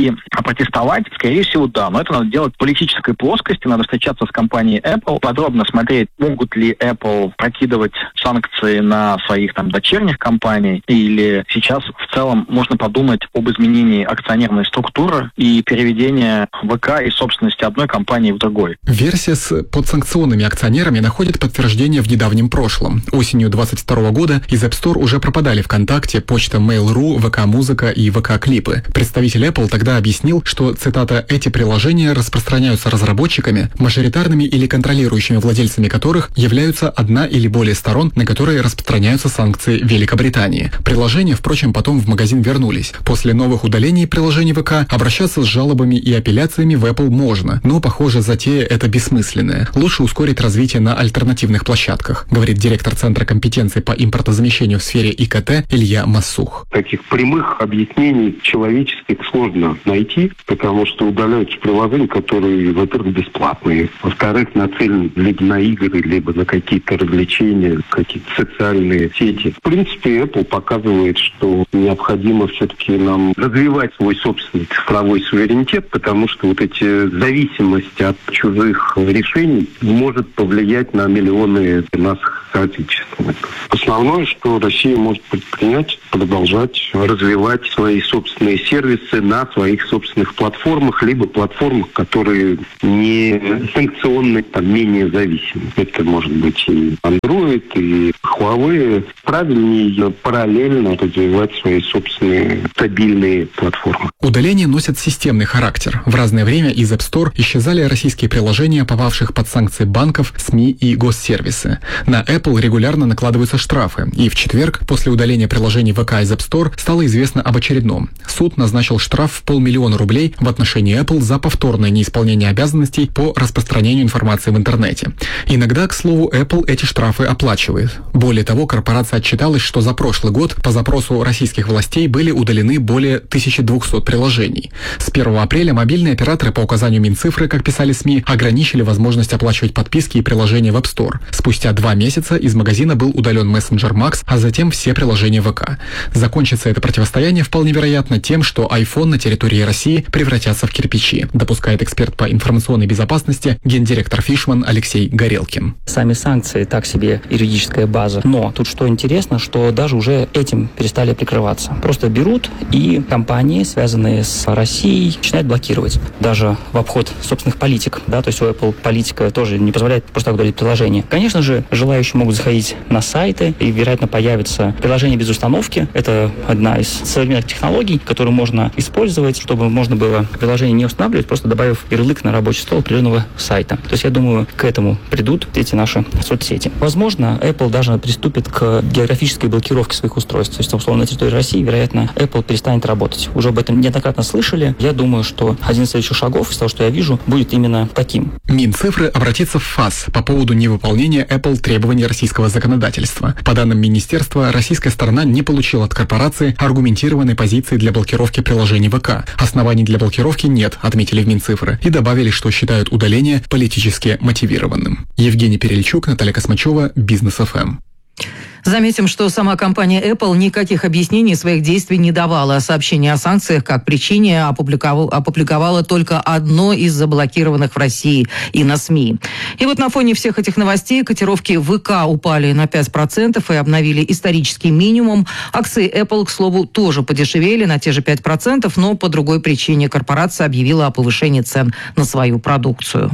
И протестовать, скорее всего, да. Но это надо делать в политической плоскости. Надо встречаться с компанией Apple, подробно смотреть, могут ли Apple прокидывать санкции на своих там дочерних компаний. Или сейчас в целом можно подумать об изменении акционерной структуры и переведении ВК из собственности одной компании в другой. Версия с подсанкционными акционерами находит подтверждение в недавнем прошлом. Осенью двадцать второго года из App Store уже пропадали ВКонтакте, почта Mail.ru, ВК Музыка и ВК Клипы. Представитель Apple тогда объяснил, что, цитата, «эти приложения распространяются разработчиками, мажоритарными или контролирующими владельцами которых являются одна или более сторон, на которые распространяются санкции Великобритании». Приложения, впрочем, потом в магазин вернулись. После новых удалений приложений ВК обращаться с жалобами и апелляциями в Apple можно, но, похоже, затея это бессмысленная. Лучше ускорить развитие на альтернативных площадках, говорит директор Центра компетенций по импортозамещению в сфере И К Т Илья Массух. Таких прямых объяснений человеческих сложно найти, потому что удаляются приложения, которые, во-первых, бесплатные, во-вторых, нацелены либо на игры, либо на какие-то развлечения, какие-то социальные сети. В принципе, Apple показывает, что необходимо все-таки нам развивать свой собственный цифровой суверенитет, потому что вот эти зависимости от чужих решений может повлиять на миллионы наших соотечественников. Основное, что Россия может предпринять, продолжать развивать свои собственные сервисы на своих собственных платформах, либо платформах, которые не санкционны, там, менее зависимы. Это может быть и Android, и Huawei. Правильнее параллельно развивать свои собственные стабильные платформы. Удаления носят системный характер. В разное время из App Store исчезали российские приложения, попавших под санкции банков, СМИ и госсервисы. На Apple регулярно накладываются штрафы, и в четверг, после удаления приложений ВК из App Store, стало известно об очередном. Суд назначил штраф в полмиллиона рублей в отношении Apple за повторное неисполнение обязанностей по распространению информации в интернете. Иногда, к слову, Apple эти штрафы оплачивает. Более того, корпорация отчиталась, что за прошлый год по запросу российских властей были удалены более тысячи двухсот приложений. С первого апреля мобильные операторы по указанию Минцифры, как писали СМИ, ограничили возможность оплачивать подписки и приложения в App Store. Спустя два месяца из магазина был удален мессенджер Max, а затем все приложения ВК. Закончится это противостояние вполне вероятно тем, что iPhone на территории России превратятся в кирпичи, допускает эксперт по информационной безопасности, гендиректор Фишман Алексей Горелкин. Сами санкции так себе юридическая база, но тут что интересно, что даже уже этим перестали прикрываться. Просто берут и компании, связанные с Россией, начинают блокировать. Даже в обход собственных политик, да, то есть у Apple политика тоже не позволяет просто так удалить приложение. Конечно же, желающие могут заходить на сайты, и, вероятно, появится приложение без установки. Это одна из современных технологий, которую можно использовать, чтобы можно было приложение не устанавливать, просто добавив ярлык на рабочий стол определенного сайта. То есть, я думаю, к этому придут эти наши соцсети. Возможно, Apple даже приступит к географической блокировке своих устройств. То есть, условно, на территории России, вероятно, Apple перестанет работать. Уже об этом неоднократно слышали. Я думаю, что один из следующих шагов, из того, что я вижу, будет именно таким. Минцифры обратится в ФАС по поводу невыполнения Apple требований российского законодательства. По данным министерства, российская сторона не получила от корпорации аргументированной позиции для блокировки приложений ВК. Оснований для блокировки нет, отметили в Минцифры, и добавили, что считают удаление политически мотивированным. Евгений Перельчук, Наталья Космачева, Бизнес эф эм. Заметим, что сама компания Apple никаких объяснений своих действий не давала. Сообщение о санкциях как причине опубликовала, опубликовала только одно из заблокированных в России и на СМИ. И вот на фоне всех этих новостей котировки ВК упали на пять процентов и обновили исторический минимум. Акции Apple, к слову, тоже подешевели на те же пять процентов, но по другой причине. Корпорация объявила о повышении цен на свою продукцию.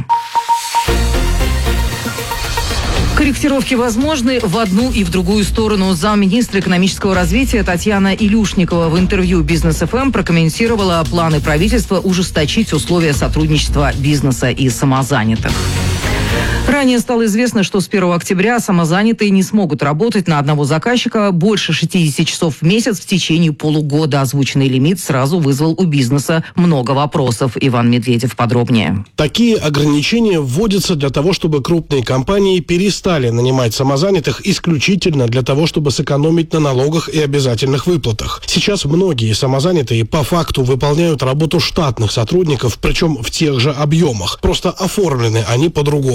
Корректировки возможны в одну и в другую сторону. Замминистра экономического развития Татьяна Илюшникова в интервью «Бизнес эф эм» прокомментировала планы правительства ужесточить условия сотрудничества бизнеса и самозанятых. Ранее стало известно, что с первого октября самозанятые не смогут работать на одного заказчика больше шестьдесят часов в месяц в течение полугода. Озвученный лимит сразу вызвал у бизнеса много вопросов. Иван Медведев подробнее. Такие ограничения вводятся для того, чтобы крупные компании перестали нанимать самозанятых исключительно для того, чтобы сэкономить на налогах и обязательных выплатах. Сейчас многие самозанятые по факту выполняют работу штатных сотрудников, причем в тех же объемах. Просто оформлены они по-другому.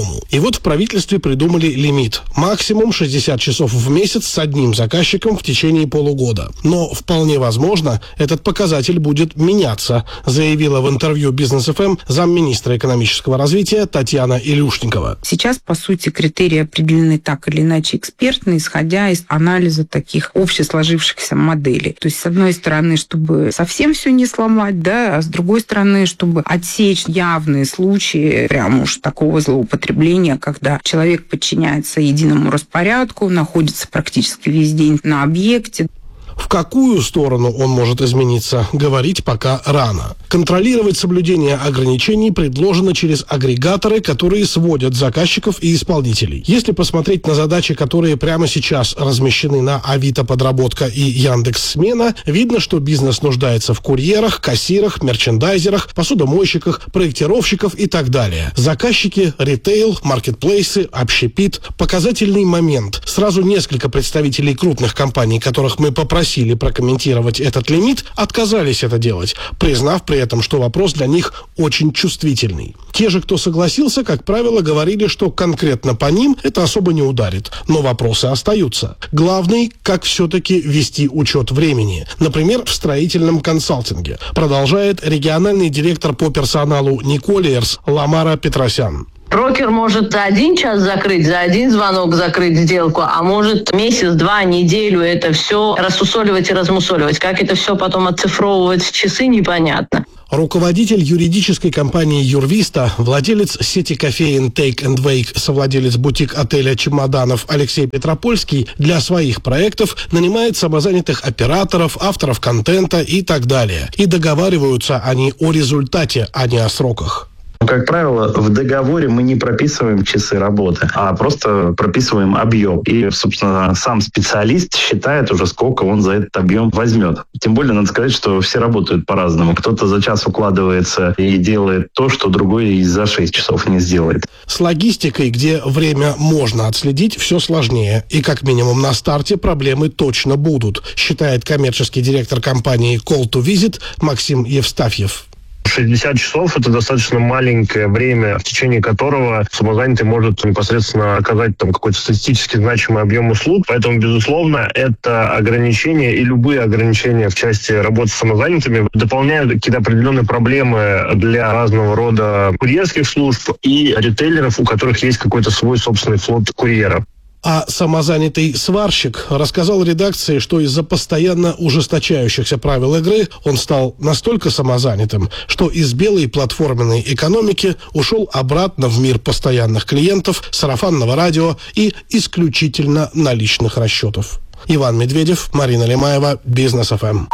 по-новому. И вот в правительстве придумали лимит. Максимум шестьдесят часов в месяц с одним заказчиком в течение полугода. Но вполне возможно, этот показатель будет меняться, заявила в интервью Бизнес эф эм замминистра экономического развития Татьяна Илюшникова. Сейчас, по сути, критерии определены так или иначе экспертно, исходя из анализа таких общесложившихся моделей. То есть, с одной стороны, чтобы совсем все не сломать, да, а с другой стороны, чтобы отсечь явные случаи прям уж такого злоупотребления, когда человек подчиняется единому распорядку, находится практически весь день на объекте. В какую сторону он может измениться, говорить пока рано. Контролировать соблюдение ограничений предложено через агрегаторы, которые сводят заказчиков и исполнителей. Если посмотреть на задачи, которые прямо сейчас размещены на Авито Подработка и Яндекс.Смена, видно, что бизнес нуждается в курьерах, кассирах, мерчендайзерах, посудомойщиках, проектировщиков и так далее. Заказчики, ритейл, маркетплейсы, общепит. Показательный момент. Сразу несколько представителей крупных компаний, которых мы попросили прокомментировать этот лимит, отказались это делать, признав при этом, что вопрос для них очень чувствительный. Те же, кто согласился, как правило, говорили, что конкретно по ним это особо не ударит, но вопросы остаются. Главный, как все-таки вести учет времени, например, в строительном консалтинге, продолжает региональный директор по персоналу Николиерс Ламара Петросян. Брокер может за один час закрыть, за один звонок закрыть сделку, а может месяц, два, неделю это все рассусоливать и размусоливать. Как это все потом оцифровывать в часы, непонятно. Руководитель юридической компании «Юрвиста», владелец сети кофеин Take and Wake, совладелец бутик-отеля «Чемоданов» Алексей Петропольский для своих проектов нанимает самозанятых операторов, авторов контента и так далее. И договариваются они о результате, а не о сроках. Как правило, в договоре мы не прописываем часы работы, а просто прописываем объем. И, собственно, сам специалист считает уже, сколько он за этот объем возьмет. Тем более, надо сказать, что все работают по-разному. Кто-то за час укладывается и делает то, что другой и за шесть часов не сделает. С логистикой, где время можно отследить, все сложнее. И как минимум на старте проблемы точно будут, считает коммерческий директор компании Call to Visit Максим Евстафьев. шестьдесят часов – это достаточно маленькое время, в течение которого самозанятый может непосредственно оказать там какой-то статистически значимый объем услуг. Поэтому, безусловно, это ограничения и любые ограничения в части работы с самозанятыми дополняют какие-то определенные проблемы для разного рода курьерских служб и ритейлеров, у которых есть какой-то свой собственный флот курьеров. А самозанятый сварщик рассказал редакции, что из-за постоянно ужесточающихся правил игры он стал настолько самозанятым, что из белой платформенной экономики ушел обратно в мир постоянных клиентов, сарафанного радио и исключительно наличных расчетов. Иван Медведев, Марина Лемаева, Бизнес эф эм.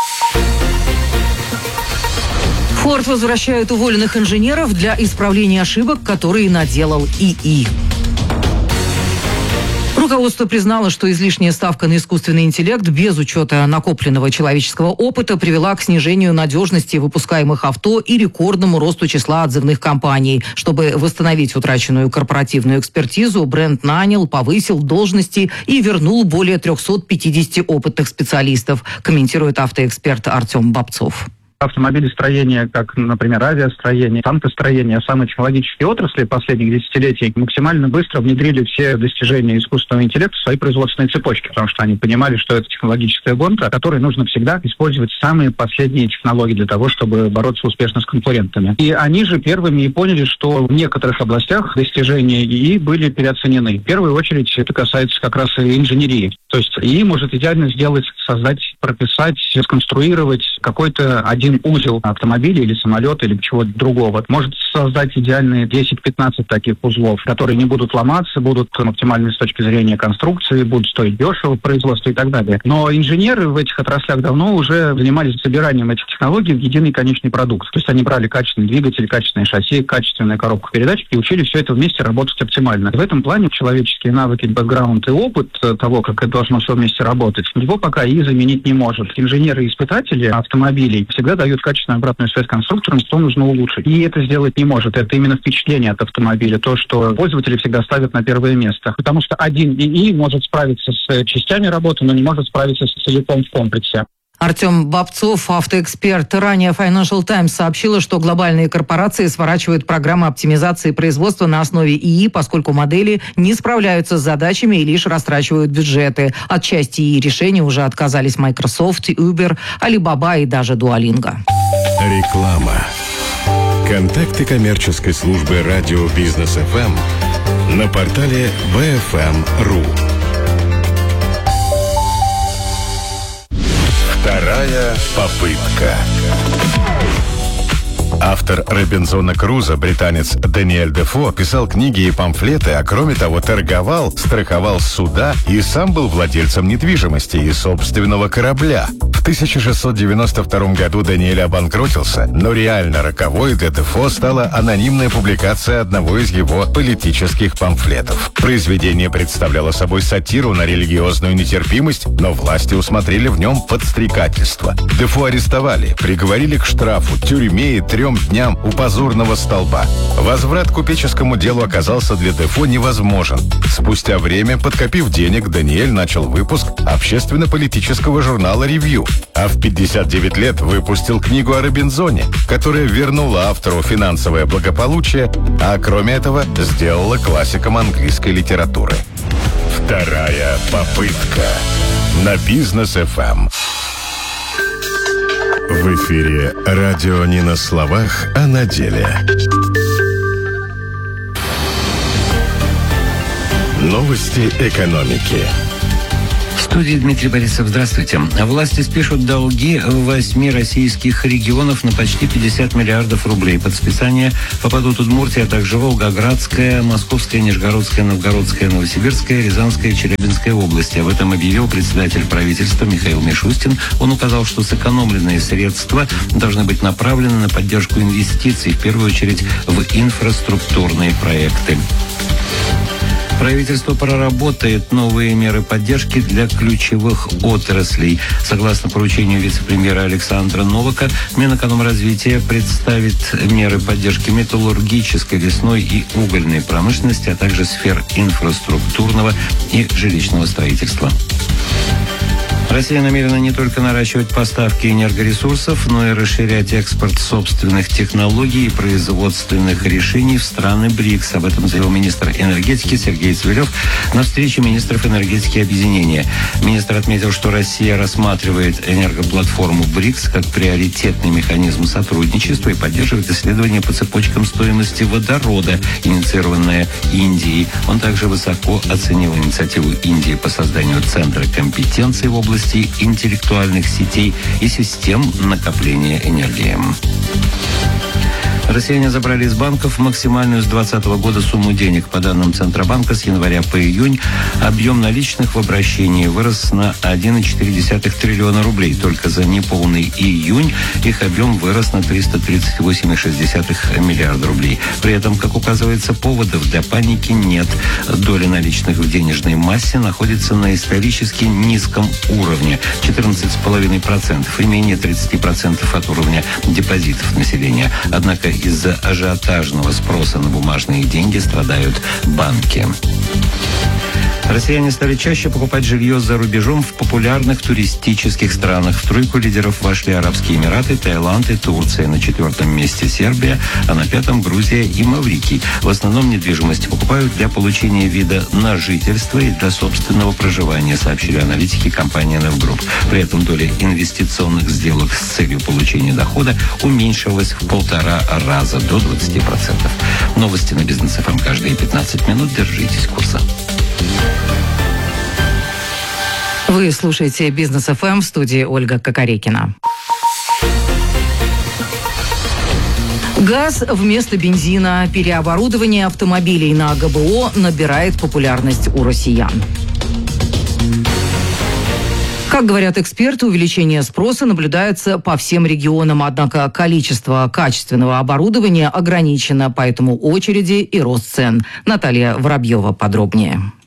Форд возвращает уволенных инженеров для исправления ошибок, которые наделал ИИ. Руководство признало, что излишняя ставка на искусственный интеллект без учета накопленного человеческого опыта привела к снижению надежности выпускаемых авто и рекордному росту числа отзывных компаний. Чтобы восстановить утраченную корпоративную экспертизу, бренд нанял, повысил должности и вернул более триста пятьдесят опытных специалистов, комментирует автоэксперт Артем Бобцов. Автомобилестроение, как, например, авиастроение, танкостроение, самые технологические отрасли последних десятилетий максимально быстро внедрили все достижения искусственного интеллекта в свои производственные цепочки, потому что они понимали, что это технологическая гонка, в которой нужно всегда использовать самые последние технологии для того, чтобы бороться успешно с конкурентами. И они же первыми и поняли, что в некоторых областях достижения ИИ были переоценены. В первую очередь это касается как раз и инженерии. То есть ИИ может идеально сделать, создать, прописать, сконструировать какой-то один узел автомобиля или самолета или чего-то другого. Может создать идеальные десять-пятнадцать таких узлов, которые не будут ломаться, будут оптимальны с точки зрения конструкции, будут стоить дешево в производстве и так далее. Но инженеры в этих отраслях давно уже занимались собиранием этих технологий в единый конечный продукт. То есть они брали качественный двигатель, качественное шасси, качественную коробку передач и учили все это вместе работать оптимально. В этом плане человеческие навыки, бэкграунд и опыт того, как это должно все вместе работать, его пока и заменить не может. Инженеры и испытатели автомобилей всегда дают качественную обратную связь конструкторам, что нужно улучшить. И это сделать не может. Это именно впечатление от автомобиля, то, что пользователи всегда ставят на первое место. Потому что один ИИ может справиться с частями работы, но не может справиться с целиком в комплексе. Артем Бобцов, автоэксперт. Ранее Financial Times сообщила, что глобальные корпорации сворачивают программы оптимизации производства на основе ИИ, поскольку модели не справляются с задачами и лишь растрачивают бюджеты. От части ИИ решений уже отказались Microsoft, Uber, Alibaba и даже Duolingo. Реклама. Контакты коммерческой службы радио Бизнес эф эм на портале би эф эм точка ру. Вторая попытка. Автор «Робинзона Крузо», британец Даниэль Дефо, писал книги и памфлеты, а кроме того торговал, страховал суда и сам был владельцем недвижимости и собственного корабля. В тысяча шестьсот девяносто втором году Даниэль обанкротился, но реально роковой для Дефо стала анонимная публикация одного из его политических памфлетов. Произведение представляло собой сатиру на религиозную нетерпимость, но власти усмотрели в нем подстрекательство. Дефо арестовали, приговорили к штрафу, тюрьме и трем дням у позорного столба. Возврат к купеческому делу оказался для Дефо невозможен. Спустя время, подкопив денег, Даниэль начал выпуск общественно-политического журнала «Ревью», а в пятьдесят девять лет выпустил книгу о Робинзоне, которая вернула автору финансовое благополучие, а кроме этого сделала классиком английской литературы. Вторая попытка на Бизнес эф эм. В эфире радио не на словах, а на деле. Новости экономики. В студии Дмитрий Борисов. Здравствуйте. Власти спишут долги восьми российских регионов на почти пятьдесят миллиардов рублей. Под списание попадут Удмуртия, а также Волгоградская, Московская, Нижегородская, Новгородская, Новосибирская, Рязанская и Челябинская области. Об этом объявил председатель правительства Михаил Мишустин. Он указал, что сэкономленные средства должны быть направлены на поддержку инвестиций, в первую очередь в инфраструктурные проекты. Правительство проработает новые меры поддержки для ключевых отраслей. Согласно поручению вице-премьера Александра Новака, Минэкономразвития представит меры поддержки металлургической, лесной и угольной промышленности, а также сфер инфраструктурного и жилищного строительства. Россия намерена не только наращивать поставки энергоресурсов, но и расширять экспорт собственных технологий и производственных решений в страны БРИКС. Об этом заявил министр энергетики Сергей Цивилев на встрече министров энергетики объединения. Министр отметил, что Россия рассматривает энергоплатформу БРИКС как приоритетный механизм сотрудничества и поддерживает исследования по цепочкам стоимости водорода, инициированное Индией. Он также высоко оценил инициативу Индии по созданию центра компетенции в области интеллектуальных сетей и систем накопления энергии. Россияне забрали из банков максимальную с двадцатого года сумму денег. По данным Центробанка, с января по июнь объем наличных в обращении вырос на один целых четыре десятых триллиона рублей. Только за неполный июнь их объем вырос на триста тридцать восемь целых шесть десятых миллиарда рублей. При этом, как указывается, поводов для паники нет. Доля наличных в денежной массе находится на исторически низком уровне – четырнадцать целых пять десятых процента и менее тридцать процентов от уровня депозитов населения. Однако из-за ажиотажного спроса на бумажные деньги страдают банки. Россияне стали чаще покупать жилье за рубежом в популярных туристических странах. В тройку лидеров вошли Арабские Эмираты, Таиланд и Турция. На четвертом месте Сербия, а на пятом Грузия и Маврикий. В основном недвижимость покупают для получения вида на жительство и для собственного проживания, сообщили аналитики компании «Невгрупп». При этом доля инвестиционных сделок с целью получения дохода уменьшилась в полтора раза, до двадцати процентов. Новости на Бизнес эф эм каждые пятнадцать минут. Держитесь курса. Вы слушаете Бизнес эф эм, в студии Ольга Кокорекина. Газ вместо бензина. Переоборудование автомобилей на гэ бэ о набирает популярность у россиян. Как говорят эксперты, увеличение спроса наблюдается по всем регионам, однако количество качественного оборудования ограничено, поэтому очереди и рост цен. Наталья Воробьева подробнее.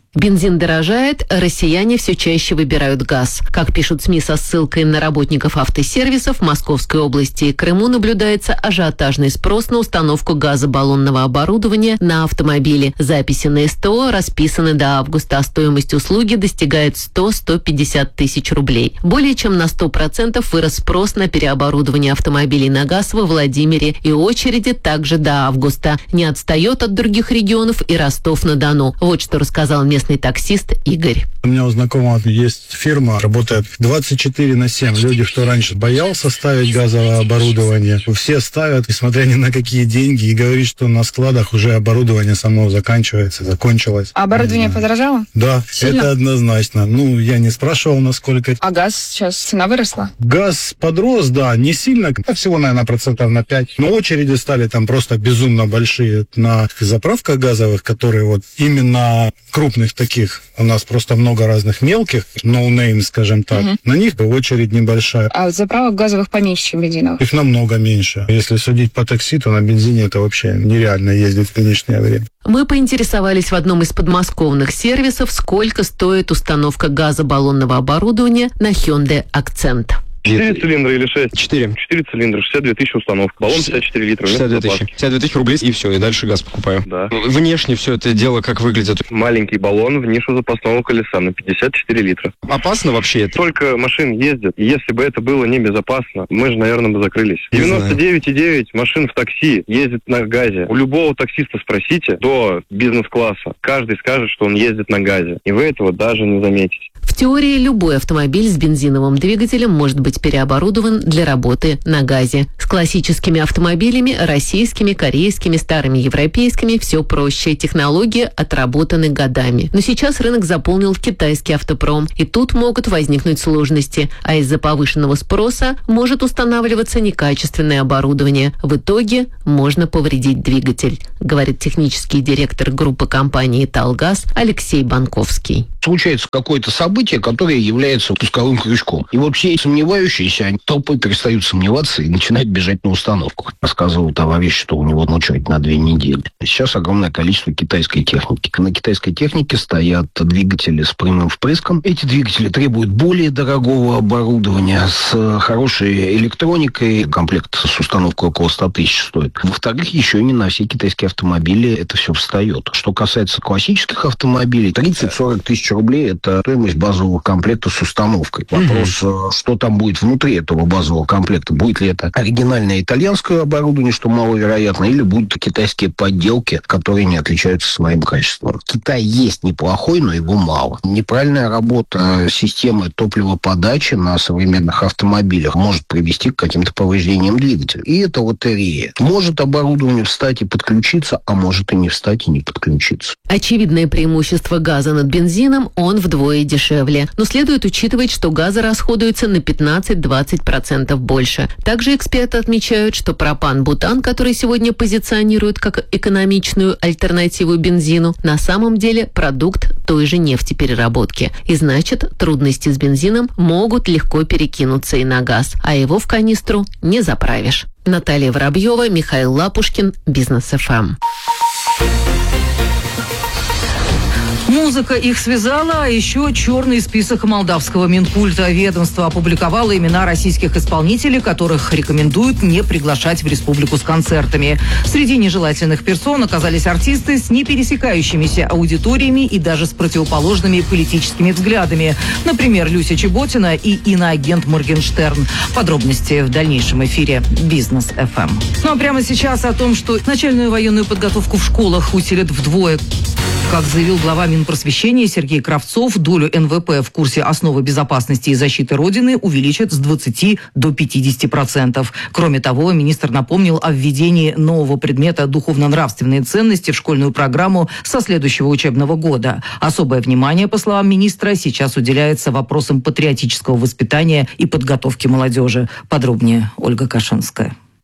Бензин дорожает, россияне все чаще выбирают газ. Как пишут СМИ со ссылкой на работников автосервисов, в Московской области и Крыму наблюдается ажиотажный спрос на установку газобаллонного оборудования на автомобили. Записи на СТО расписаны до августа, а стоимость услуги достигает сто - сто пятьдесят тысяч рублей. Более чем на сто процентов вырос спрос на переоборудование автомобилей на газ во Владимире, и очереди также до августа. Не отстает от других регионов и Ростов-на-Дону. Вот что рассказал местный таксист Игорь. У меня у знакомого есть фирма, работает двадцать четыре на семь. Люди, кто раньше боялся ставить газовое оборудование, все ставят, несмотря ни на какие деньги, и говорит, что на складах уже оборудование само заканчивается, закончилось. А оборудование подорожало? Да, Сильно? это однозначно. Ну, я не спрашивал, насколько. А газ сейчас цена выросла? Газ подрос, да, не сильно, всего, наверное, процентов на пять. Но очереди стали там просто безумно большие на заправках газовых, которые вот именно крупных таких. У нас просто много разных мелких, no-name, скажем так. Угу. На них очередь небольшая. А заправок газовых поменьше, чем бензиновых? Их намного меньше. Если судить по такси, то на бензине это вообще нереально ездить в нынешнее время. Мы поинтересовались в одном из подмосковных сервисов, сколько стоит установка газобаллонного оборудования на Hyundai Accent. Четыре цилиндра или шесть? Четыре. Четыре цилиндра, шестьдесят две тысячи установка. Баллон пятьдесят четыре литра. шестьдесят две тысячи. шестьдесят две тысячи рублей, и все, и дальше газ покупаю. Да. Внешне все это дело как выглядит? Маленький баллон в нишу запасного колеса на пятьдесят четыре литра. Опасно вообще это? Только машин ездят. Если бы это было небезопасно, мы же, наверное, бы закрылись. девяносто девять и девять машин в такси ездит на газе. У любого таксиста спросите, до бизнес-класса, каждый скажет, что он ездит на газе. И вы этого даже не заметите. В теории любой автомобиль с бензиновым двигателем может быть переоборудован для работы на газе. С классическими автомобилями, российскими, корейскими, старыми европейскими, все проще. Технологии отработаны годами. Но сейчас рынок заполнил китайский автопром, и тут могут возникнуть сложности. А из-за повышенного спроса может устанавливаться некачественное оборудование. В итоге можно повредить двигатель, говорит технический директор группы компании «Талгаз» Алексей Банковский. Случается какое-то событие, которое является пусковым крючком. И вот все сомневающиеся, они толпой перестают сомневаться и начинают бежать на установку. Рассказывал товарищ, что у него очередь на две недели. Сейчас огромное количество китайской техники. На китайской технике стоят двигатели с прямым впрыском. Эти двигатели требуют более дорогого оборудования с хорошей электроникой. Комплект с установкой около ста тысяч стоит. Во-вторых, еще не на все китайские автомобили это все встает. Что касается классических автомобилей, тридцать-сорок тысяч рублей – это стоимость базового комплекта с установкой. Вопрос, угу. что там будет внутри этого базового комплекта. Будет ли это оригинальное итальянское оборудование, что маловероятно, или будут китайские подделки, которые не отличаются своим качеством. Китай есть неплохой, но его мало. Неправильная работа системы топливоподачи на современных автомобилях может привести к каким-то повреждениям двигателя. И это лотерея. Может оборудование встать и подключиться, а может и не встать и не подключиться. Очевидное преимущество газа над бензином – он вдвое дешевле. Но следует учитывать, что газа расходуется на пятнадцать-двадцать процентов больше. Также эксперты отмечают, что пропан-бутан, который сегодня позиционируют как экономичную альтернативу бензину, на самом деле продукт той же нефтепереработки. И значит, трудности с бензином могут легко перекинуться и на газ, а его в канистру не заправишь. Наталья Воробьева, Михаил Лапушкин, Бизнес эф эм. Музыка их связала, а еще черный список молдавского Минкульта. Ведомство опубликовало имена российских исполнителей, которых рекомендуют не приглашать в республику с концертами. Среди нежелательных персон оказались артисты с непересекающимися аудиториями и даже с противоположными политическими взглядами. Например, Люся Чеботина и иноагент Моргенштерн. Подробности в дальнейшем эфире Бизнес эф эм. Ну а прямо сейчас о том, что начальную военную подготовку в школах усилят вдвое. Как заявил глава Минпросвещения Сергей Кравцов, долю эн вэ пэ в курсе «Основы безопасности и защиты Родины» увеличат с двадцати до пятидесяти процентов. Кроме того, министр напомнил о введении нового предмета «Духовно-нравственные ценности» в школьную программу со следующего учебного года. Особое внимание, по словам министра, сейчас уделяется вопросам патриотического воспитания и подготовки молодежи. Подробнее Ольга Кашинская.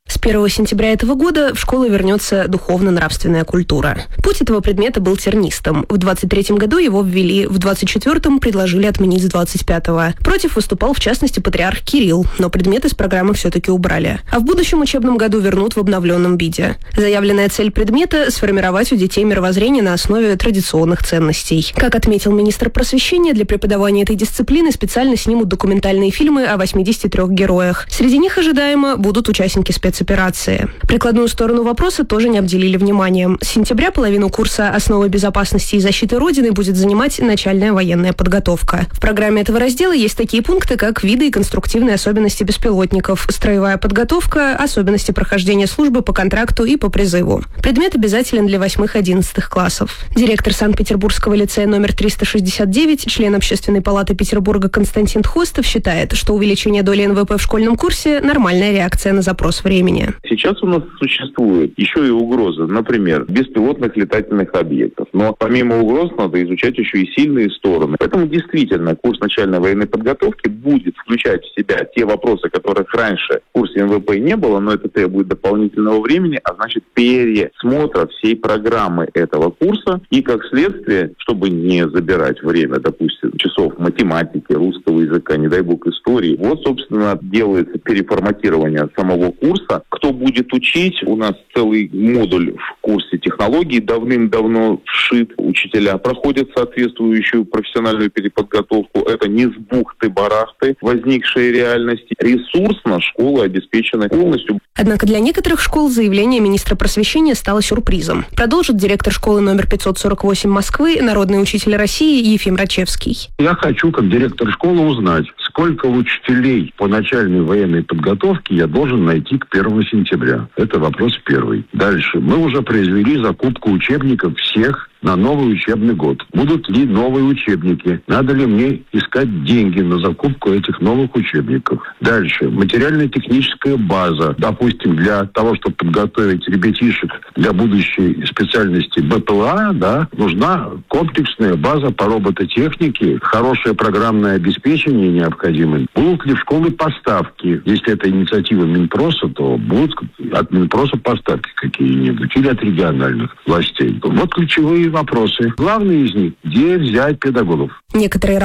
С первого сентября этого года в школу вернется духовно-нравственная культура. Путь этого предмета был тернистым. В двадцать третьем году его ввели, в двадцать четвёртом предложили отменить с двадцать пятого. Против выступал, в частности, патриарх Кирилл, но предмет из программы все-таки убрали. А в будущем учебном году вернут в обновленном виде. Заявленная цель предмета – сформировать у детей мировоззрение на основе традиционных ценностей. Как отметил министр просвещения, для преподавания этой дисциплины специально снимут документальные фильмы о восьмидесяти трёх героях. Среди них, ожидаемо, будут участники спецоперации. Прикладную сторону вопроса тоже не обделили вниманием. С сентября половину курса «Основы безопасности и защиты Родины» будет занимать начальная военная подготовка. В программе этого раздела есть такие пункты, как виды и конструктивные особенности беспилотников, строевая подготовка, особенности прохождения службы по контракту и по призыву. Предмет обязателен для восьмых-одиннадцатых классов. Директор Санкт-Петербургского лицея номер триста шестьдесят девять, член Общественной палаты Петербурга Константин Тхостов считает, что увеличение доли эн вэ пэ в школьном курсе – нормальная реакция на запрос времени. Сейчас у нас существует еще и угроза, например, беспилотных летательных объектов. Но помимо угроз надо изучать еще и сильные стороны. Поэтому действительно курс начальной военной подготовки будет включать в себя те вопросы, которых раньше в курсе эн вэ пэ не было, но это требует дополнительного времени, а значит пересмотра всей программы этого курса. И как следствие, чтобы не забирать время, допустим, часов математики, русского языка, не дай бог истории, вот, собственно, делается переформатирование самого курса. Кто будет учить? У нас целый модуль в курсе технологий давным-давно вшит. Учителя проходят соответствующую профессиональную переподготовку. Это не с бухты-барахты возникшие реальности. Ресурсно школы обеспечены полностью. Однако для некоторых школ заявление министра просвещения стало сюрпризом. Продолжит директор школы номер пятьсот сорок восемь Москвы, народный учитель России Ефим Рачевский. Я хочу, как директор школы, узнать, сколько учителей по начальной военной подготовке я должен найти к первому сентября. Это вопрос первый. Дальше. Мы уже произвели закупку учебников всех на новый учебный год. Будут ли новые учебники? Надо ли мне искать деньги на закупку этих новых учебников? Дальше. Материально-техническая база. Допустим, для того, чтобы подготовить ребятишек для будущей специальности бэ пэ а, да, нужна комплексная база по робототехнике, хорошее программное обеспечение необходимо. Будут ли в школы поставки? Если это инициатива Минпроса, то будут от Минпроса поставки какие-нибудь или от региональных властей. Вот ключевые вопросы. Главный из них – где взять педагогов? Некоторые